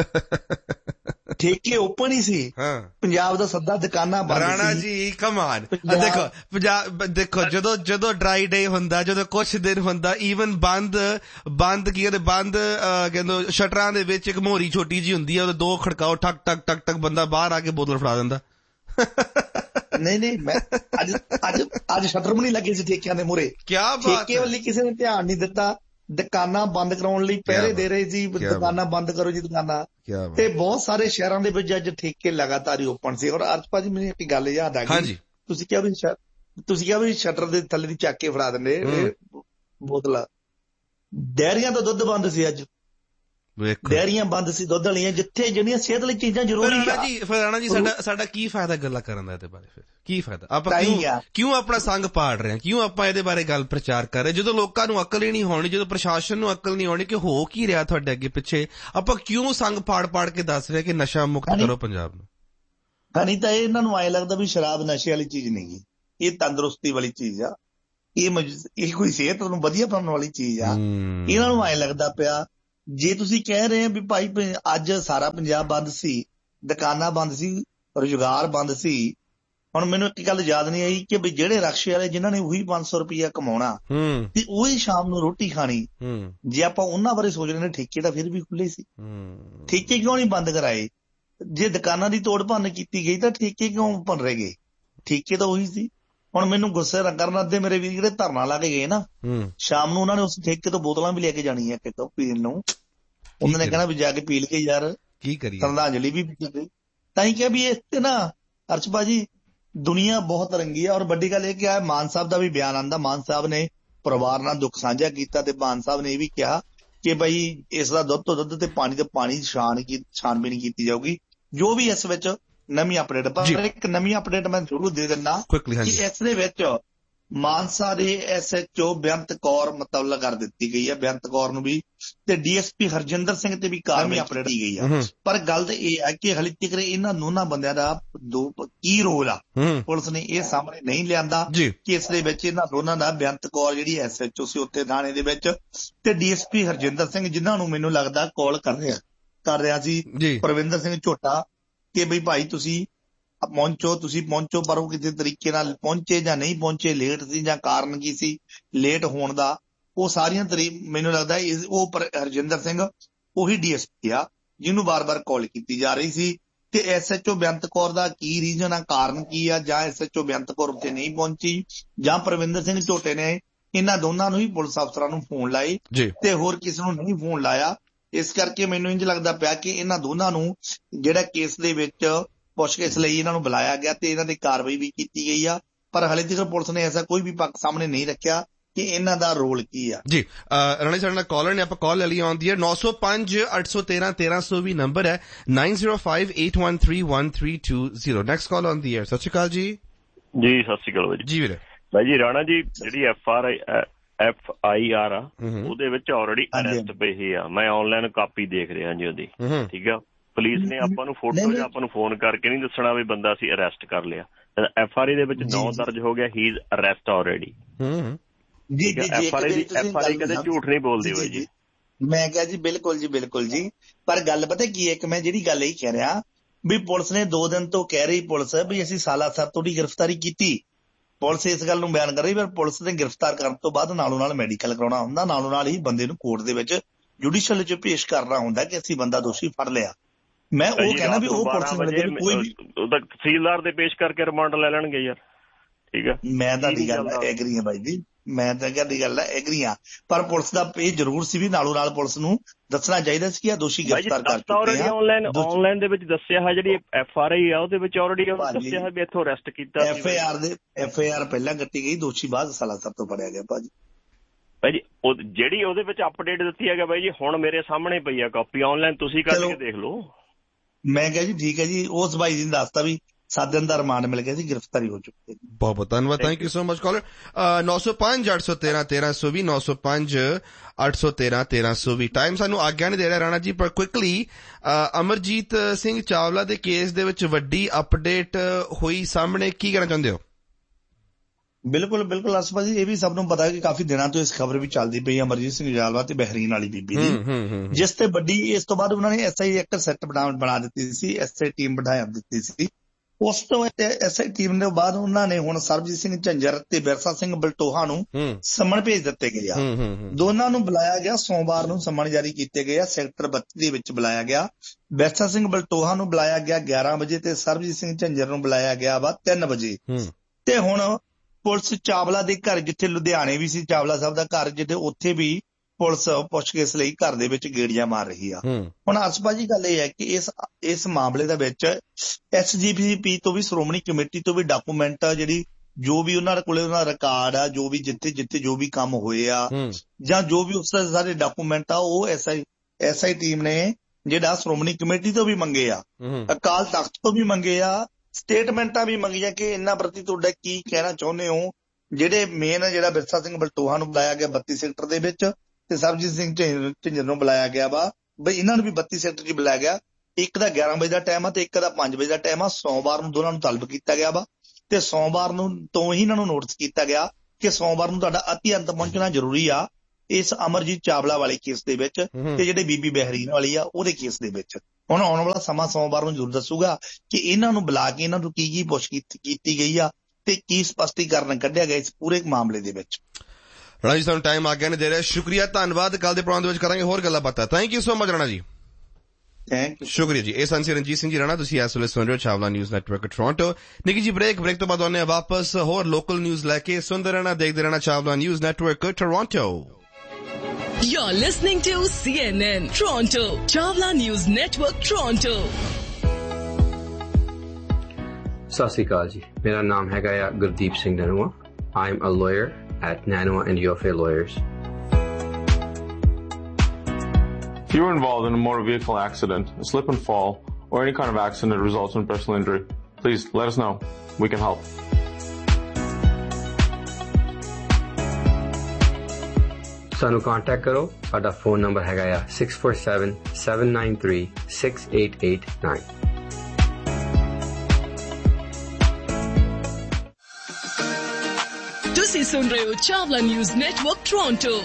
ਠੇਕੇ ਓਪਨ ਹੀ ਸੀ, ਪੰਜਾਬ ਦਾ ਸੱਦਾ ਦੁਕਾਨਾਂ ਬੰਦ ਸੀ। ਰਾਣਾ ਜੀ ਕਮ ਆਨ, ਦੇਖੋ ਪੰਜਾਬ ਦੇਖੋ, ਜਦੋਂ ਜਦੋਂ ਡਰਾਈ ਡੇ ਹੁੰਦਾ, ਜਦੋਂ ਕੁਛ ਦਿਨ ਹੁੰਦਾ, ਈਵਨ ਬੰਦ ਬੰਦ ਕੀ ਕਹਿੰਦੇ ਬੰਦ ਕਹਿੰਦੇ ਸ਼ਟਰਾਂ ਦੇ ਵਿੱਚ ਇੱਕ ਮੋਹਰੀ ਛੋਟੀ ਜਿਹੀ ਹੁੰਦੀ ਹੈ, ਉਹਦੇ ਦੋ ਖੜਕਾਓ, ਠਕ ਠਕ ਠਕ ਠਕ, ਬੰਦਾ ਬਾਹਰ ਆ ਕੇ ਬੋਤਲ ਫੜਾ ਦਿੰਦਾ। ਨਹੀਂ ਨਹੀਂ, ਮੈਂ ਅੱਜ ਅੱਜ ਅੱਜ ਸ਼ਟਰ ਵੀ ਨਹੀਂ ਲੱਗੇ ਸੀ ਠੇਕਿਆਂ ਦੇ ਮੂਹਰੇ। ਠੇਕੇ ਵੱਲ ਕਿਸੇ ਨੇ ਧਿਆਨ ਨਹੀਂ ਦਿੱਤਾ, ਦੁਕਾਨਾਂ ਬੰਦ ਕਰਾਉਣ ਲਈ ਪਹਿਰੇ ਦੇ ਰਹੇ ਸੀ, ਦੁਕਾਨਾਂ ਬੰਦ ਕਰੋ ਜੀ ਦੁਕਾਨਾਂ। ਤੇ ਬਹੁਤ ਸਾਰੇ ਸ਼ਹਿਰਾਂ ਦੇ ਵਿੱਚ ਅੱਜ ਠੇਕੇ ਲਗਾਤਾਰ ਹੀ ਓਪਨ ਸੀ। ਔਰ ਅਰਸ਼ ਭਾਜੀ ਮੈਨੂੰ ਇੱਕ ਗੱਲ ਯਾਦ ਆ ਗਈ, ਤੁਸੀਂ ਕਿਹਾ ਵੀ ਤੁਸੀਂ ਕਿਹਾ ਵੀ ਸ਼ਟਰ ਦੇ ਥੱਲੇ ਦੀ ਚੱਕ ਕੇ ਫੜਾ ਦਿੰਦੇ ਬੋਤਲਾਂ। ਡੈਰੀਆਂ ਤੋਂ ਦੁੱਧ ਬੰਦ ਸੀ ਅੱਜ, ਡੈਰੀਆਂ ਬੰਦ ਸੀ ਦੁੱਧ ਵਾਲੀਆਂ, ਜਿੱਥੇ ਜਿਹੜੀਆਂ ਸਿਹਤ ਲਈ ਚੀਜ਼ਾਂ ਜ਼ਰੂਰੀ ਆ ਜੀ। ਫਿਰ ਰਾਣਾ ਜੀ ਸਾਡਾ ਸਾਡਾ ਕੀ ਫਾਇਦਾ ਗੱਲਾਂ ਕਰਨ ਦਾ ਇਹਦੇ ਬਾਰੇ? ਫਿਰ ਕੀ ਫਾਇਦਾ? ਆਪਾਂ ਕਿਉਂ ਕਿਉਂ ਆਪਣਾ ਸੰਗ ਪਾੜ ਰਹੇ ਹਾਂ? ਕਿਉਂ ਆਪਾਂ ਇਹਦੇ ਬਾਰੇ ਗੱਲ ਪ੍ਰਚਾਰ ਕਰ ਰਹੇ ਜਦੋਂ ਲੋਕਾਂ ਨੂੰ ਅਕਲ ਹੀ ਨਹੀਂ ਹੋਣੀ, ਜਦੋਂ ਪ੍ਰਸ਼ਾਸਨ ਨੂੰ ਅਕਲ ਨਹੀਂ ਹੋਣੀ ਕਿ ਹੋ ਕੀ ਰਿਹਾ ਤੁਹਾਡੇ ਅੱਗੇ ਪਿੱਛੇ? ਆਪਾਂ ਕਿਉਂ ਸੰਗ ਪਾੜ ਪਾੜ ਕੇ ਦੱਸ ਰਹੇ ਕਿ ਨਸ਼ਾ ਮੁਕਤ ਕਰੋ ਪੰਜਾਬ ਨੂੰ? ਨਹੀਂ ਤਾਂ ਇਹਨਾਂ ਨੂੰ ਐਂ ਲੱਗਦਾ ਵੀ ਸ਼ਰਾਬ ਨਸ਼ੇ ਵਾਲੀ ਚੀਜ਼ ਨਹੀਂ ਗੀ, ਇਹ ਤੰਦਰੁਸਤੀ ਵਾਲੀ ਚੀਜ਼ ਆ, ਇਹ ਇਹ ਕੋਈ ਸਿਹਤ ਨੂੰ ਵਧੀਆ ਬਣਾਉਣ ਵਾਲੀ ਚੀਜ਼ ਆ। ਇਹਨਾਂ ਨੂੰ ਐਂ ਲੱਗਦਾ ਪਿਆ ਜੇ ਤੁਸੀਂ ਕਹਿ ਰਹੇ ਹੋ ਵੀ ਭਾਈ ਅੱਜ ਸਾਰਾ ਪੰਜਾਬ ਬੰਦ ਸੀ, ਦੁਕਾਨਾਂ ਬੰਦ ਸੀ, ਰੁਜ਼ਗਾਰ ਬੰਦ ਸੀ। ਹੁਣ ਮੈਨੂੰ ਇੱਕ ਗੱਲ ਯਾਦ ਨਹੀਂ ਆਈ ਕਿ ਵੀ ਜਿਹੜੇ ਰਕਸ਼ੇ ਵਾਲੇ ਜਿਨ੍ਹਾਂ ਨੇ ਉਹੀ ਪੰਜ ਸੌ ਰੁਪਇਆ ਕਮਾਉਣਾ ਤੇ ਉਹੀ ਸ਼ਾਮ ਨੂੰ ਰੋਟੀ ਖਾਣੀ, ਜੇ ਆਪਾਂ ਉਹਨਾਂ ਬਾਰੇ ਸੋਚ ਰਹੇ ਨੇ, ਠੇਕੇ ਤਾਂ ਫਿਰ ਵੀ ਖੁੱਲੇ ਸੀ, ਠੇਕੇ ਕਿਉਂ ਨਹੀਂ ਬੰਦ ਕਰਾਏ? ਜੇ ਦੁਕਾਨਾਂ ਦੀ ਤੋੜ ਭੰਨ ਕੀਤੀ ਗਈ ਤਾਂ ਠੇਕੇ ਕਿਉਂ ਭੰਨ ਰਹੇ ਗਏ? ਠੇਕੇ ਤਾਂ ਉਹੀ ਸੀ। ਹੁਣ ਮੈਨੂੰ ਗੁੱਸੇ ਕਰਨ ਅੱਧੇ ਮੇਰੇ ਵੀਰ ਜਿਹੜੇ ਧਰਨਾ ਲਾ ਕੇ ਗਏ ਨਾ, ਸ਼ਾਮ ਨੂੰ ਉਹਨਾਂ ਨੇ ਉਸ ਠੇਕੇ ਤੋਂ ਬੋਤਲਾਂ ਵੀ ਲੈ ਕੇ ਜਾਣੀਆਂ ਕਿਤੋਂ ਪੀਣ ਨੂੰ। ਉਹਨਾਂ ਨੇ ਕਹਿਣਾ ਵੀ ਜਾ ਕੇ ਪੀ ਲਈਏ ਯਾਰ, ਕੀ ਕਰੀਏ, ਸ਼ਰਧਾਂਜਲੀ ਵੀ ਪੀ। ਤਾਂ ਹੀ ਕਿਹਾ ਵੀ ਇਸ ਤੇ ਨਾ ਅਰਸ਼ ਭਾਜੀ ਦੁਨੀਆ ਬਹੁਤ ਰੰਗੀ ਆ। ਔਰ ਵੱਡੀ ਗੱਲ ਇਹ ਕਿ ਮਾਨ ਸਾਹਿਬ ਦਾ ਵੀ ਬਿਆਨ ਆਉਂਦਾ, ਮਾਨ ਸਾਹਿਬ ਨੇ ਪਰਿਵਾਰ ਨਾਲ ਦੁੱਖ ਸਾਂਝਾ ਕੀਤਾ ਤੇ ਮਾਨ ਸਾਹਿਬ ਨੇ ਇਹ ਵੀ ਕਿਹਾ ਕਿ ਬਈ ਇਸ ਦਾ ਦੁੱਧ ਤੋਂ ਦੁੱਧ ਤੇ ਪਾਣੀ ਤੋਂ ਪਾਣੀ ਛਾਣ ਕੀ ਛਾਣਬੀਣ ਕੀਤੀ ਜਾਊਗੀ ਜੋ ਵੀ ਇਸ ਵਿੱਚ ਨਵੀਂ ਅਪਡੇਟ। ਪਰ ਇੱਕ ਨਵੀਂ ਅਪਡੇਟ ਮੈਂ ਜ਼ਰੂਰ ਦੇ ਦਿੰਦਾ ਕਿ ਇਸ ਦੇ ਵਿੱਚ ਮਾਨਸਾ ਦੇ ਐਸ ਐਚ ਓ ਬੇਅੰਤ ਕੌਰ ਮੁਤੱਲਕ ਕਰ ਦਿੱਤੀ ਗਈ ਹੈ, ਬੇਅੰਤ ਕੌਰ ਨੂੰ ਵੀ, ਤੇ D S P Harjinder Singh ਤੇ ਵੀ ਕਾਰਵਾਈ ਅਪਡੇਟ ਕੀਤੀ ਗਈ ਆ। ਪਰ ਗੱਲ ਤਾਂ ਇਹ ਹੈ ਕਿ ਹਾਲੇ ਤੱਕ ਇਹਨਾਂ ਦੋਨਾਂ ਬੰਦਿਆਂ ਦਾ ਦੋ ਕੀ ਰੋਲ ਆ, ਪੁਲਿਸ ਨੇ ਇਹ ਸਾਹਮਣੇ ਨਹੀਂ ਲਿਆਂਦਾ ਕਿ ਇਸ ਦੇ ਵਿੱਚ ਇਹਨਾਂ ਦੋਨਾਂ ਦਾ, ਬੇਅੰਤ ਕੌਰ ਜਿਹੜੀ ਐਸ ਐਚ ਓ ਸੀ ਉੱਥੇ ਥਾਣੇ ਦੇ ਵਿੱਚ, ਤੇ D S P Harjinder Singh ਜਿਨ੍ਹਾਂ ਨੂੰ ਮੈਨੂੰ ਲੱਗਦਾ ਕਾਲ ਕਰ ਰਿਹਾ ਕਰ ਰਿਹਾ ਸੀ ਪਰਵਿੰਦਰ ਸਿੰਘ ਝੋਟਾ ਕਿ ਬਈ ਭਾਈ ਤੁਸੀਂ ਪਹੁੰਚੋ, ਤੁਸੀਂ ਪਹੁੰਚੋ। ਪਰ ਉਹ ਕਿਸੇ ਤਰੀਕੇ ਨਾਲ ਪਹੁੰਚੇ ਜਾਂ ਨਹੀਂ ਪਹੁੰਚੇ, ਲੇਟ ਸੀ ਜਾਂ ਕਾਰਨ ਕੀ ਸੀ ਲੇਟ ਹੋਣ ਦਾ, ਉਹ ਸਾਰੀਆਂ ਤਰੀ ਮੈਨੂੰ ਲੱਗਦਾ ਉਹ ਹਰਜਿੰਦਰ ਸਿੰਘ ਉਹੀ ਡੀ ਐਸ ਪੀ ਆ ਜਿਹਨੂੰ ਵਾਰ-ਵਾਰ ਕਾਲ ਕੀਤੀ ਜਾ ਰਹੀ ਸੀ। ਤੇ ਐਸ ਐਚ ਓ ਬੇਅੰਤ ਕੌਰ ਦਾ ਕੀ ਰੀਜ਼ਨ ਆ, ਕਾਰਨ ਕੀ ਆ, ਜਾਂ ਐਸ ਐਚ ਓ ਬੇਅੰਤ ਕੌਰ ਉੱਥੇ ਨਹੀਂ ਪਹੁੰਚੀ, ਜਾਂ ਪਰਵਿੰਦਰ ਸਿੰਘ ਝੋਟੇ ਨੇ ਇਹਨਾਂ ਦੋਨਾਂ ਨੂੰ ਹੀ ਪੁਲਿਸ ਅਫਸਰਾਂ ਨੂੰ ਫੋਨ ਲਾਏ ਤੇ ਹੋਰ ਕਿਸੇ ਨੂੰ ਨਹੀਂ ਫੋਨ ਲਾਇਆ। ਇਸ ਕਰਕੇ ਮੈਨੂੰ ਇੰਝ ਲੱਗਦਾ ਪਿਆ ਕਿ ਇਹਨਾਂ ਦੋਨਾਂ ਨੂੰ ਜਿਹੜਾ ਕੇਸ ਦੇ ਵਿੱਚ ਪੁੱਛਗਿੱਛ ਲਈ ਇਹਨਾਂ ਨੂੰ ਬੁਲਾਇਆ ਗਿਆ ਤੇ ਇਹਨਾਂ ਦੀ ਕਾਰਵਾਈ ਵੀ ਕੀਤੀ ਗਈ ਆ। ਪਰ ਹਾਲੇ ਤੱਕ ਪੁਲਿਸ ਨੇ ਐਸਾ ਕੋਈ ਵੀ ਪੱਖ ਸਾਹਮਣੇ ਨਹੀਂ ਰੱਖਿਆ ਕਿ ਇਹਨਾਂ ਦਾ ਰੋਲ ਕੀ ਆ। ਜੀ ਰਾਣੀ ਸਾਡੇ ਨਾਲ ਕਾਲਰ ਨੇ, ਆਪਾਂ ਕਾਲ ਲੈ ਲਈ ਆਉਂਦੀ ਹੈ। ਨੌ ਸੌ ਪੰਜ ਅੱਠ ਸੌ ਤੇਰਾਂ ਤੇਰਾਂ ਸੌ ਵੀ ਨੰਬਰ ਹੈ, nine zero five eight one three one three two zero. Next call ਆਉਂਦੀ ਹੈ। ਸਤਿ ਸ਼੍ਰੀ ਅਕਾਲ ਜੀ। ਜੀ ਸਤਿ ਸ਼੍ਰੀ ਅਕਾਲ ਜੀ। ਜੀ ਵੀਰੇ ਭਾਈ ਜੀ ਰਾਣਾ ਜੀ, ਜਿਹੜੀ F R I F I R ਆ ਉਹਦੇ ਵਿੱਚ ਆਲਰੇਡੀ ਅਰੈਸਟ ਪਏ ਆ। ਮੈਂ ਆਨਲਾਈਨ ਕਾਪੀ ਦੇਖ ਰਿਹਾ ਜੀ ਉਹਦੀ, ਠੀਕ ਆ। ਪੁਲਿਸ ਨੇ ਆਪਾਂ ਨੂੰ ਫੋਟੋ ਜਾਂ ਆਪਾਂ ਨੂੰ ਫੋਨ ਕਰਕੇ ਨਹੀਂ ਦੱਸਣਾ ਵੀ ਬੰਦਾ ਅਸੀਂ ਅਰੈਸਟ ਕਰ ਲਿਆ। ਐਫ ਆਰ ਆਈ ਦੇ ਵਿੱਚ ਨੌ ਦਰਜ ਹੋ ਗਿਆ, ਹੀ is arrest already. F R I F R I ਕਦੇ ਝੂਠ ਨਹੀਂ ਬੋਲਦੀ ਹੋਈ ਜੀ। ਮੈਂ ਕਿਹਾ ਜੀ ਬਿਲਕੁਲ ਜੀ ਬਿਲਕੁਲ ਜੀ। ਪਰ ਗੱਲ ਪਤਾ ਕੀ ਹੈ ਕਿ ਮੈਂ ਜਿਹੜੀ ਗੱਲ ਇਹ ਕਹਿ ਰਿਹਾ ਵੀ ਪੁਲਿਸ ਨੇ ਦੋ ਦਿਨ ਤੋਂ ਕਹਿ ਰਹੀ ਪੁਲਿਸ ਵੀ ਅਸੀਂ ਸਾਲਾਸਰ ਤੋਂ ਦੀ ਗ੍ਰਿਫਤਾਰੀ ਕੀਤੀ। ਪੁਲਿਸ ਇਸ ਗੱਲ ਨੂੰ ਬਿਆਨ ਕਰ ਰਹੀ, ਪਰ ਪੁਲਿਸ ਨੇ ਗ੍ਰਿਫਤਾਰ ਕਰਨ ਤੋਂ ਬਾਅਦ ਨਾਲੋਂ ਨਾਲ ਮੈਡੀਕਲ ਕਰਾਉਣਾ ਹੁੰਦਾ, ਨਾਲੋਂ ਨਾਲ ਹੀ ਬੰਦੇ ਨੂੰ ਕੋਰਟ ਦੇ ਵਿੱਚ ਜੁਡੀਸ਼ੀਅਲ ਚ ਪੇਸ਼ ਕਰਨਾ ਹੁੰਦਾ ਕਿ ਅਸੀਂ ਬੰਦਾ ਦੋਸ਼ੀ ਫੜ ਲਿਆ। ਮੈਂ ਉਹ ਕਹਿਣਾ ਵੀ ਉਹ ਪੁਲਿਸ ਵਾਲੇ ਕੋਈ ਵੀ ਤਹਿਸੀਲਦਾਰ ਦੇ ਪੇਸ਼ ਕਰਕੇ ਰਿਮਾਂਡ ਲੈ ਲੈਣਗੇ ਯਾਰ, ਠੀਕ ਆ। ਮੈਂ ਤੁਹਾਡੀ ਗੱਲ ਨਾਲ ਐਗਰੀ ਹਾਂ ਬਾਈ ਜੀ, ਮੈਂ ਤਾਂ ਤੁਹਾਡੀ ਗੱਲ ਨਾਲ ਐਗਰੀ ਹਾਂ। ਪਰ ਪੁਲਿਸ ਦਾ ਇਹ ਜ਼ਰੂਰ ਸੀ ਵੀ ਨਾਲੋਂ ਨਾਲ ਪੁਲਿਸ ਨੂੰ ਦੱਸਣਾ ਚਾਹੀਦਾ ਸੀ ਕਿ ਆ ਦੋਸ਼ੀ ਗ੍ਰਿਫਤਾਰ ਕਰ ਚੁੱਕੇ ਆ। ਆਨਲਾਈਨ ਆਨਲਾਈਨ ਦੇ ਵਿੱਚ ਦੱਸਿਆ ਹੈ, ਜਿਹੜੀ ਐਫ ਆਰ ਆਈ ਆ ਉਹਦੇ ਵਿੱਚ ਆਲਰੇਡੀ ਦੱਸਿਆ ਹੈ ਵੀ ਇੱਥੋਂ ਅਰੈਸਟ ਕੀਤਾ। ਐਫ ਆਈ ਆਰ ਦੇ ਐਫ ਆਈ ਆਰ ਪਹਿਲਾਂ ਕੱਟੀ ਗਈ, ਦੋਸ਼ੀ ਬਾਅਦ ਸਾਲਾਸਰ ਤੋਂ ਫੜਿਆ ਗਿਆ ਭਾਜੀ। ਭਾਈ ਜੀ ਉਹ ਜਿਹੜੀ ਉਹਦੇ ਵਿੱਚ ਅਪਡੇਟ ਦਿੱਤੀ ਹੈਗਾ ਬਾਈ ਜੀ, ਹੁਣ ਮੇਰੇ ਸਾਹਮਣੇ ਪਈ ਆ ਕਾਪੀ ਆਨਲਾਈਨ, ਤੁਸੀਂ ਕੱਢ ਕੇ ਦੇਖ ਲਓ। ਮੈਂ ਕਿਹਾ ਜੀ ਠੀਕ ਹੈ ਜੀ। ਉਸ ਬਾਈ ਜੀ ਨੇ ਦੱਸਤਾ ਵੀ ਸੱਤ ਦਿਨ ਦਾ ਰਿਮਾਂਡ ਮਿਲ ਗਿਆ ਸੀ, ਗ੍ਰਿਫਤਾਰੀ ਹੋ ਚੁੱਕੀ ਹੈ। ਬਹੁਤ ਬਹੁਤ ਧੰਨਵਾਦ, thank you so much collar. ਨੌ ਸੌ ਪੰਜ ਅੱਠ ਸੌ ਤੇਰਾਂ ਤੇਰਾਂ ਸੌ ਵੀ, ਨੌ ਸੌ ਪੰਜ ਅੱਠ ਸੌ ਤੇਰਾਂ ਤੇਰਾਂ ਸੌ ਵੀ। ਟਾਈਮ ਸਾਨੂੰ ਆਗਿਆ ਨਹੀਂ ਦੇ ਰਿਹਾ ਰਾਣਾ ਜੀ, ਪਰ ਕੁਇਕਲੀ ਅਮਰਜੀਤ ਸਿੰਘ ਚਾਵਲਾ ਦੇ ਕੇਸ ਦੇ ਵਿੱਚ ਵੱਡੀ ਅਪਡੇਟ ਹੋਈ ਸਾਹਮਣੇ, ਕੀ ਕਹਿਣਾ ਚਾਹੁੰਦੇ ਹੋ? ਬਿਲਕੁਲ ਬਿਲਕੁਲ ਅਰਸ਼ ਭਾਜੀ, ਇਹ ਵੀ ਸਭ ਨੂੰ ਪਤਾ ਹੈ ਕਿ ਕਾਫੀ ਦਿਨਾਂ ਤੋਂ ਇਸ ਖਬਰ ਵੀ ਚੱਲਦੀ ਪਈ ਅਮਰਜੀਤ ਸਿੰਘ ਚਾਵਲਾ ਤੇ ਬਹਿਰੀਨ ਵਾਲੀ ਬੀਬੀ ਦੀ, ਜਿਸ ਤੇ ਵੱਡੀ ਇਸ ਤੋਂ ਬਾਅਦ ਉਹਨਾਂ ਨੇ ਐਸ ਆਈ ਇੱਕ ਸੈੱਟ ਬਣਾ ਬਣਾ ਦਿੱਤੀ ਸੀ, ਐਸ ਆਈ ਟੀਮ ਬਣਾਇਆ ਦਿੱਤੀ ਸੀ। ਉਸ ਤੋਂ ਐਸ ਆਈ ਟੀਮ ਦੇ ਬਾਅਦ ਉਹਨਾਂ ਨੇ ਹੁਣ ਸਰਬਜੀਤ ਸਿੰਘ ਝੰਜਰ ਤੇ ਬਿਰਸਾ ਸਿੰਘ ਬਲਟੋਹਾ ਨੂੰ ਸੰਮਣ ਭੇਜ ਦਿੱਤੇ ਗਏ ਆ। ਦੋਨਾਂ ਨੂੰ ਬੁਲਾਇਆ ਗਿਆ, ਸੋਮਵਾਰ ਨੂੰ ਸੰਮਣ ਜਾਰੀ ਕੀਤੇ ਗਏ ਆ, ਸੈਕਟਰ ਬੱਤੀ ਦੇ ਵਿੱਚ ਬੁਲਾਇਆ ਗਿਆ। ਬਿਰਸਾ ਸਿੰਘ ਬਲਟੋਹਾ ਨੂੰ ਬੁਲਾਇਆ ਗਿਆ ਗਿਆਰਾਂ ਵਜੇ ਤੇ ਸਰਬਜੀਤ ਸਿੰਘ ਝੰਜਰ ਨੂੰ ਬੁਲਾਇਆ ਗਿਆ ਵਾ ਤਿੰਨ ਵਜੇ। ਤੇ ਹੁਣ ਪੁਲਿਸ ਚਾਵਲਾ ਦੇ ਘਰ, ਜਿੱਥੇ ਲੁਧਿਆਣੇ ਵੀ ਸੀ ਚਾਵਲਾ ਸਾਹਿਬ ਦਾ ਘਰ, ਜਿੱਥੇ ਉੱਥੇ ਵੀ ਪੁਲਿਸ ਪੁੱਛਗਿੱਛ ਲਈ ਘਰ ਦੇ ਵਿੱਚ ਗੇੜੀਆਂ ਮਾਰ ਰਹੀ ਆ। ਹੁਣ ਅਰਸ਼ਪਾ ਜੀ ਗੱਲ ਇਹ ਹੈ ਕਿ ਇਸ ਇਸ ਮਾਮਲੇ ਦੇ ਵਿੱਚ ਐਸ ਜੀ ਪੀ ਸੀ ਤੋਂ ਵੀ, ਸ਼੍ਰੋਮਣੀ ਕਮੇਟੀ ਤੋਂ ਵੀ ਡਾਕੂਮੈਂਟ ਜਿਹੜੀ ਜੋ ਵੀ ਉਹਨਾਂ ਕੋਲੇ ਉਹਨਾਂ ਦਾ ਰਿਕਾਰਡ ਆ, ਜੋ ਵੀ ਜਿੱਥੇ ਜਿੱਥੇ ਜੋ ਵੀ ਕੰਮ ਹੋਏ ਆ ਜਾਂ ਜੋ ਵੀ ਉਸ ਦੇ ਸਾਰੇ ਡਾਕੂਮੈਂਟ ਆ, ਉਹ S I S I team ਨੇ ਜਿਹੜਾ ਸ਼੍ਰੋਮਣੀ ਕਮੇਟੀ ਤੋਂ ਵੀ ਮੰਗੇ ਆ, ਅਕਾਲ ਤਖਤ ਤੋਂ ਵੀ ਮੰਗੇ ਆ, ਸਟੇਟਮੈਂਟਾਂ ਵੀ ਮੰਗੀਆਂ ਕਿ ਇਹਨਾਂ ਪ੍ਰਤੀ ਤੁਹਾਡਾ ਕੀ ਕਹਿਣਾ ਚਾਹੁੰਦੇ ਹੋ। ਜਿਹੜੇ ਮੇਨ ਜਿਹੜਾ ਬਿਰਸਾ ਸਿੰਘ ਬਲਟੋਹਾ ਨੂੰ ਬੁਲਾਇਆ ਗਿਆ ਬੱਤੀ ਸੈਕਟਰ ਦੇ ਵਿੱਚ, ਤੇ ਸਰਬਜੀਤ ਸਿੰਘ ਝਿੰਜਰ ਨੂੰ ਬੁਲਾਇਆ ਗਿਆ ਵਾ, ਬਈ ਇਹਨਾਂ ਨੂੰ ਵੀ ਬੱਤੀ ਸੈਕਟਰ 'ਚ ਬੁਲਾਇਆ ਗਿਆ। ਇੱਕ ਦਾ ਗਿਆਰਾਂ ਵਜੇ ਦਾ ਟਾਈਮ ਆ ਤੇ ਇੱਕ ਦਾ ਪੰਜ ਵਜੇ ਦਾ ਟਾਈਮ ਆ। ਸੋਮਵਾਰ ਨੂੰ ਦੋਨਾਂ ਨੂੰ ਤਲਬ ਕੀਤਾ ਗਿਆ ਵਾ ਤੇ ਸੋਮਵਾਰ ਨੂੰ ਤੋਂ ਹੀ ਇਹਨਾਂ ਨੂੰ ਨੋਟਿਸ ਕੀਤਾ ਗਿਆ ਕਿ ਸੋਮਵਾਰ ਨੂੰ ਤੁਹਾਡਾ ਅਤੀ ਅੰਤ ਪਹੁੰਚਣਾ ਜ਼ਰੂਰੀ ਆ ਇਸ ਅਮਰਜੀਤ ਚਾਵਲਾ ਵਾਲੇ ਕੇਸ ਦੇ ਵਿੱਚ ਤੇ ਜਿਹੜੇ ਬੀਬੀ ਬਹਿਰੀਨ ਵਾਲੀ ਆ ਉਹਦੇ ਕੇਸ ਦੇ ਵਿੱਚ। ਹੁਣ ਆਉਣ ਵਾਲਾ ਸਮਾਂ ਸੋਮਵਾਰ ਨੂੰ ਜ਼ਰੂਰ ਦੱਸੂਗਾ ਕਿ ਇਹਨਾਂ ਨੂੰ ਬੁਲਾ ਕੇ ਇਹਨਾਂ ਨੂੰ ਕੀ ਕੀ ਪੁੱਛ ਕੀਤੀ ਗਈ ਆ ਤੇ ਕੀ ਸਪਸ਼ਟੀਕਰਨ ਕੱਢਿਆ ਗਿਆ ਇਸ ਪੂਰੇ ਮਾਮਲੇ ਦੇ ਵਿੱਚ। ਰਾਣਾ ਜੀ ਸਾਨੂੰ ਟਾਈਮ ਆ ਗਿਆ ਨੇ ਦੇ ਰਿਹਾ, ਸ਼ੁਕਰੀਆ, ਧੰਨਵਾਦ। ਕੱਲ ਦੇ ਪ੍ਰੋਗਰਾਮ ਦੇ ਵਿੱਚ ਕਰਾਂਗੇ ਹੋਰ ਗੱਲਾਂ ਬਾਤਾਂ। Thank you so much Rana ji, thank you, ਸ਼ੁਕਰੀਆ ਜੀ। ਇਹ ਸੰਸੀ ਰਣਜੀਤ ਸਿੰਘ ਜੀ ਰਾਣਾ, ਤੁਸੀਂ ਇਸ ਵੇਲੇ ਸੁਣ ਰਹੇ ਹੋ ਚਾਵਲਾ ਨਿਊਜ਼ ਨੈਟਵਰਕ ਟੋਰਾਂਟੋ। ਨਿੱਕੀ ਜੀ ਬ੍ਰੇਕ, ਬ੍ਰੇਕ ਤੋਂ ਬਾਅਦ ਆਉਂਦੇ ਹਾਂ ਵਾਪਸ ਹੋਰ ਲੋਕਲ ਨਿਊਜ਼ ਲੈ ਕੇ। ਸੁਣਦੇ ਰਹਿਣਾ, ਦੇਖਦੇ ਰਹਿਣਾ Chawla news network Toronto. You're listening to C N N Toronto, Chawla News Network Toronto. ਸਤਿ ਸ਼੍ਰੀ ਅਕਾਲ ਜੀ, ਮੇਰਾ ਨਾਮ ਹੈਗਾ ਆ Gurdeep Singh ਨਨੂਆ। I am a lawyer at Nanoa and Yofe Lawyers. If you were involved in a motor vehicle accident, a slip and fall, or any kind of accident that results in personal injury, please let us know. We can help. ਸਾਨੂੰ contact ਕਰੋ, ਸਾਡਾ phone number ਹੈਗਾ ਆ six four seven, seven nine three, six eight eight nine. ਤੁਸੀਂ ਸੁਣ ਰਹੇ ਹੋ Chawla news network Toronto.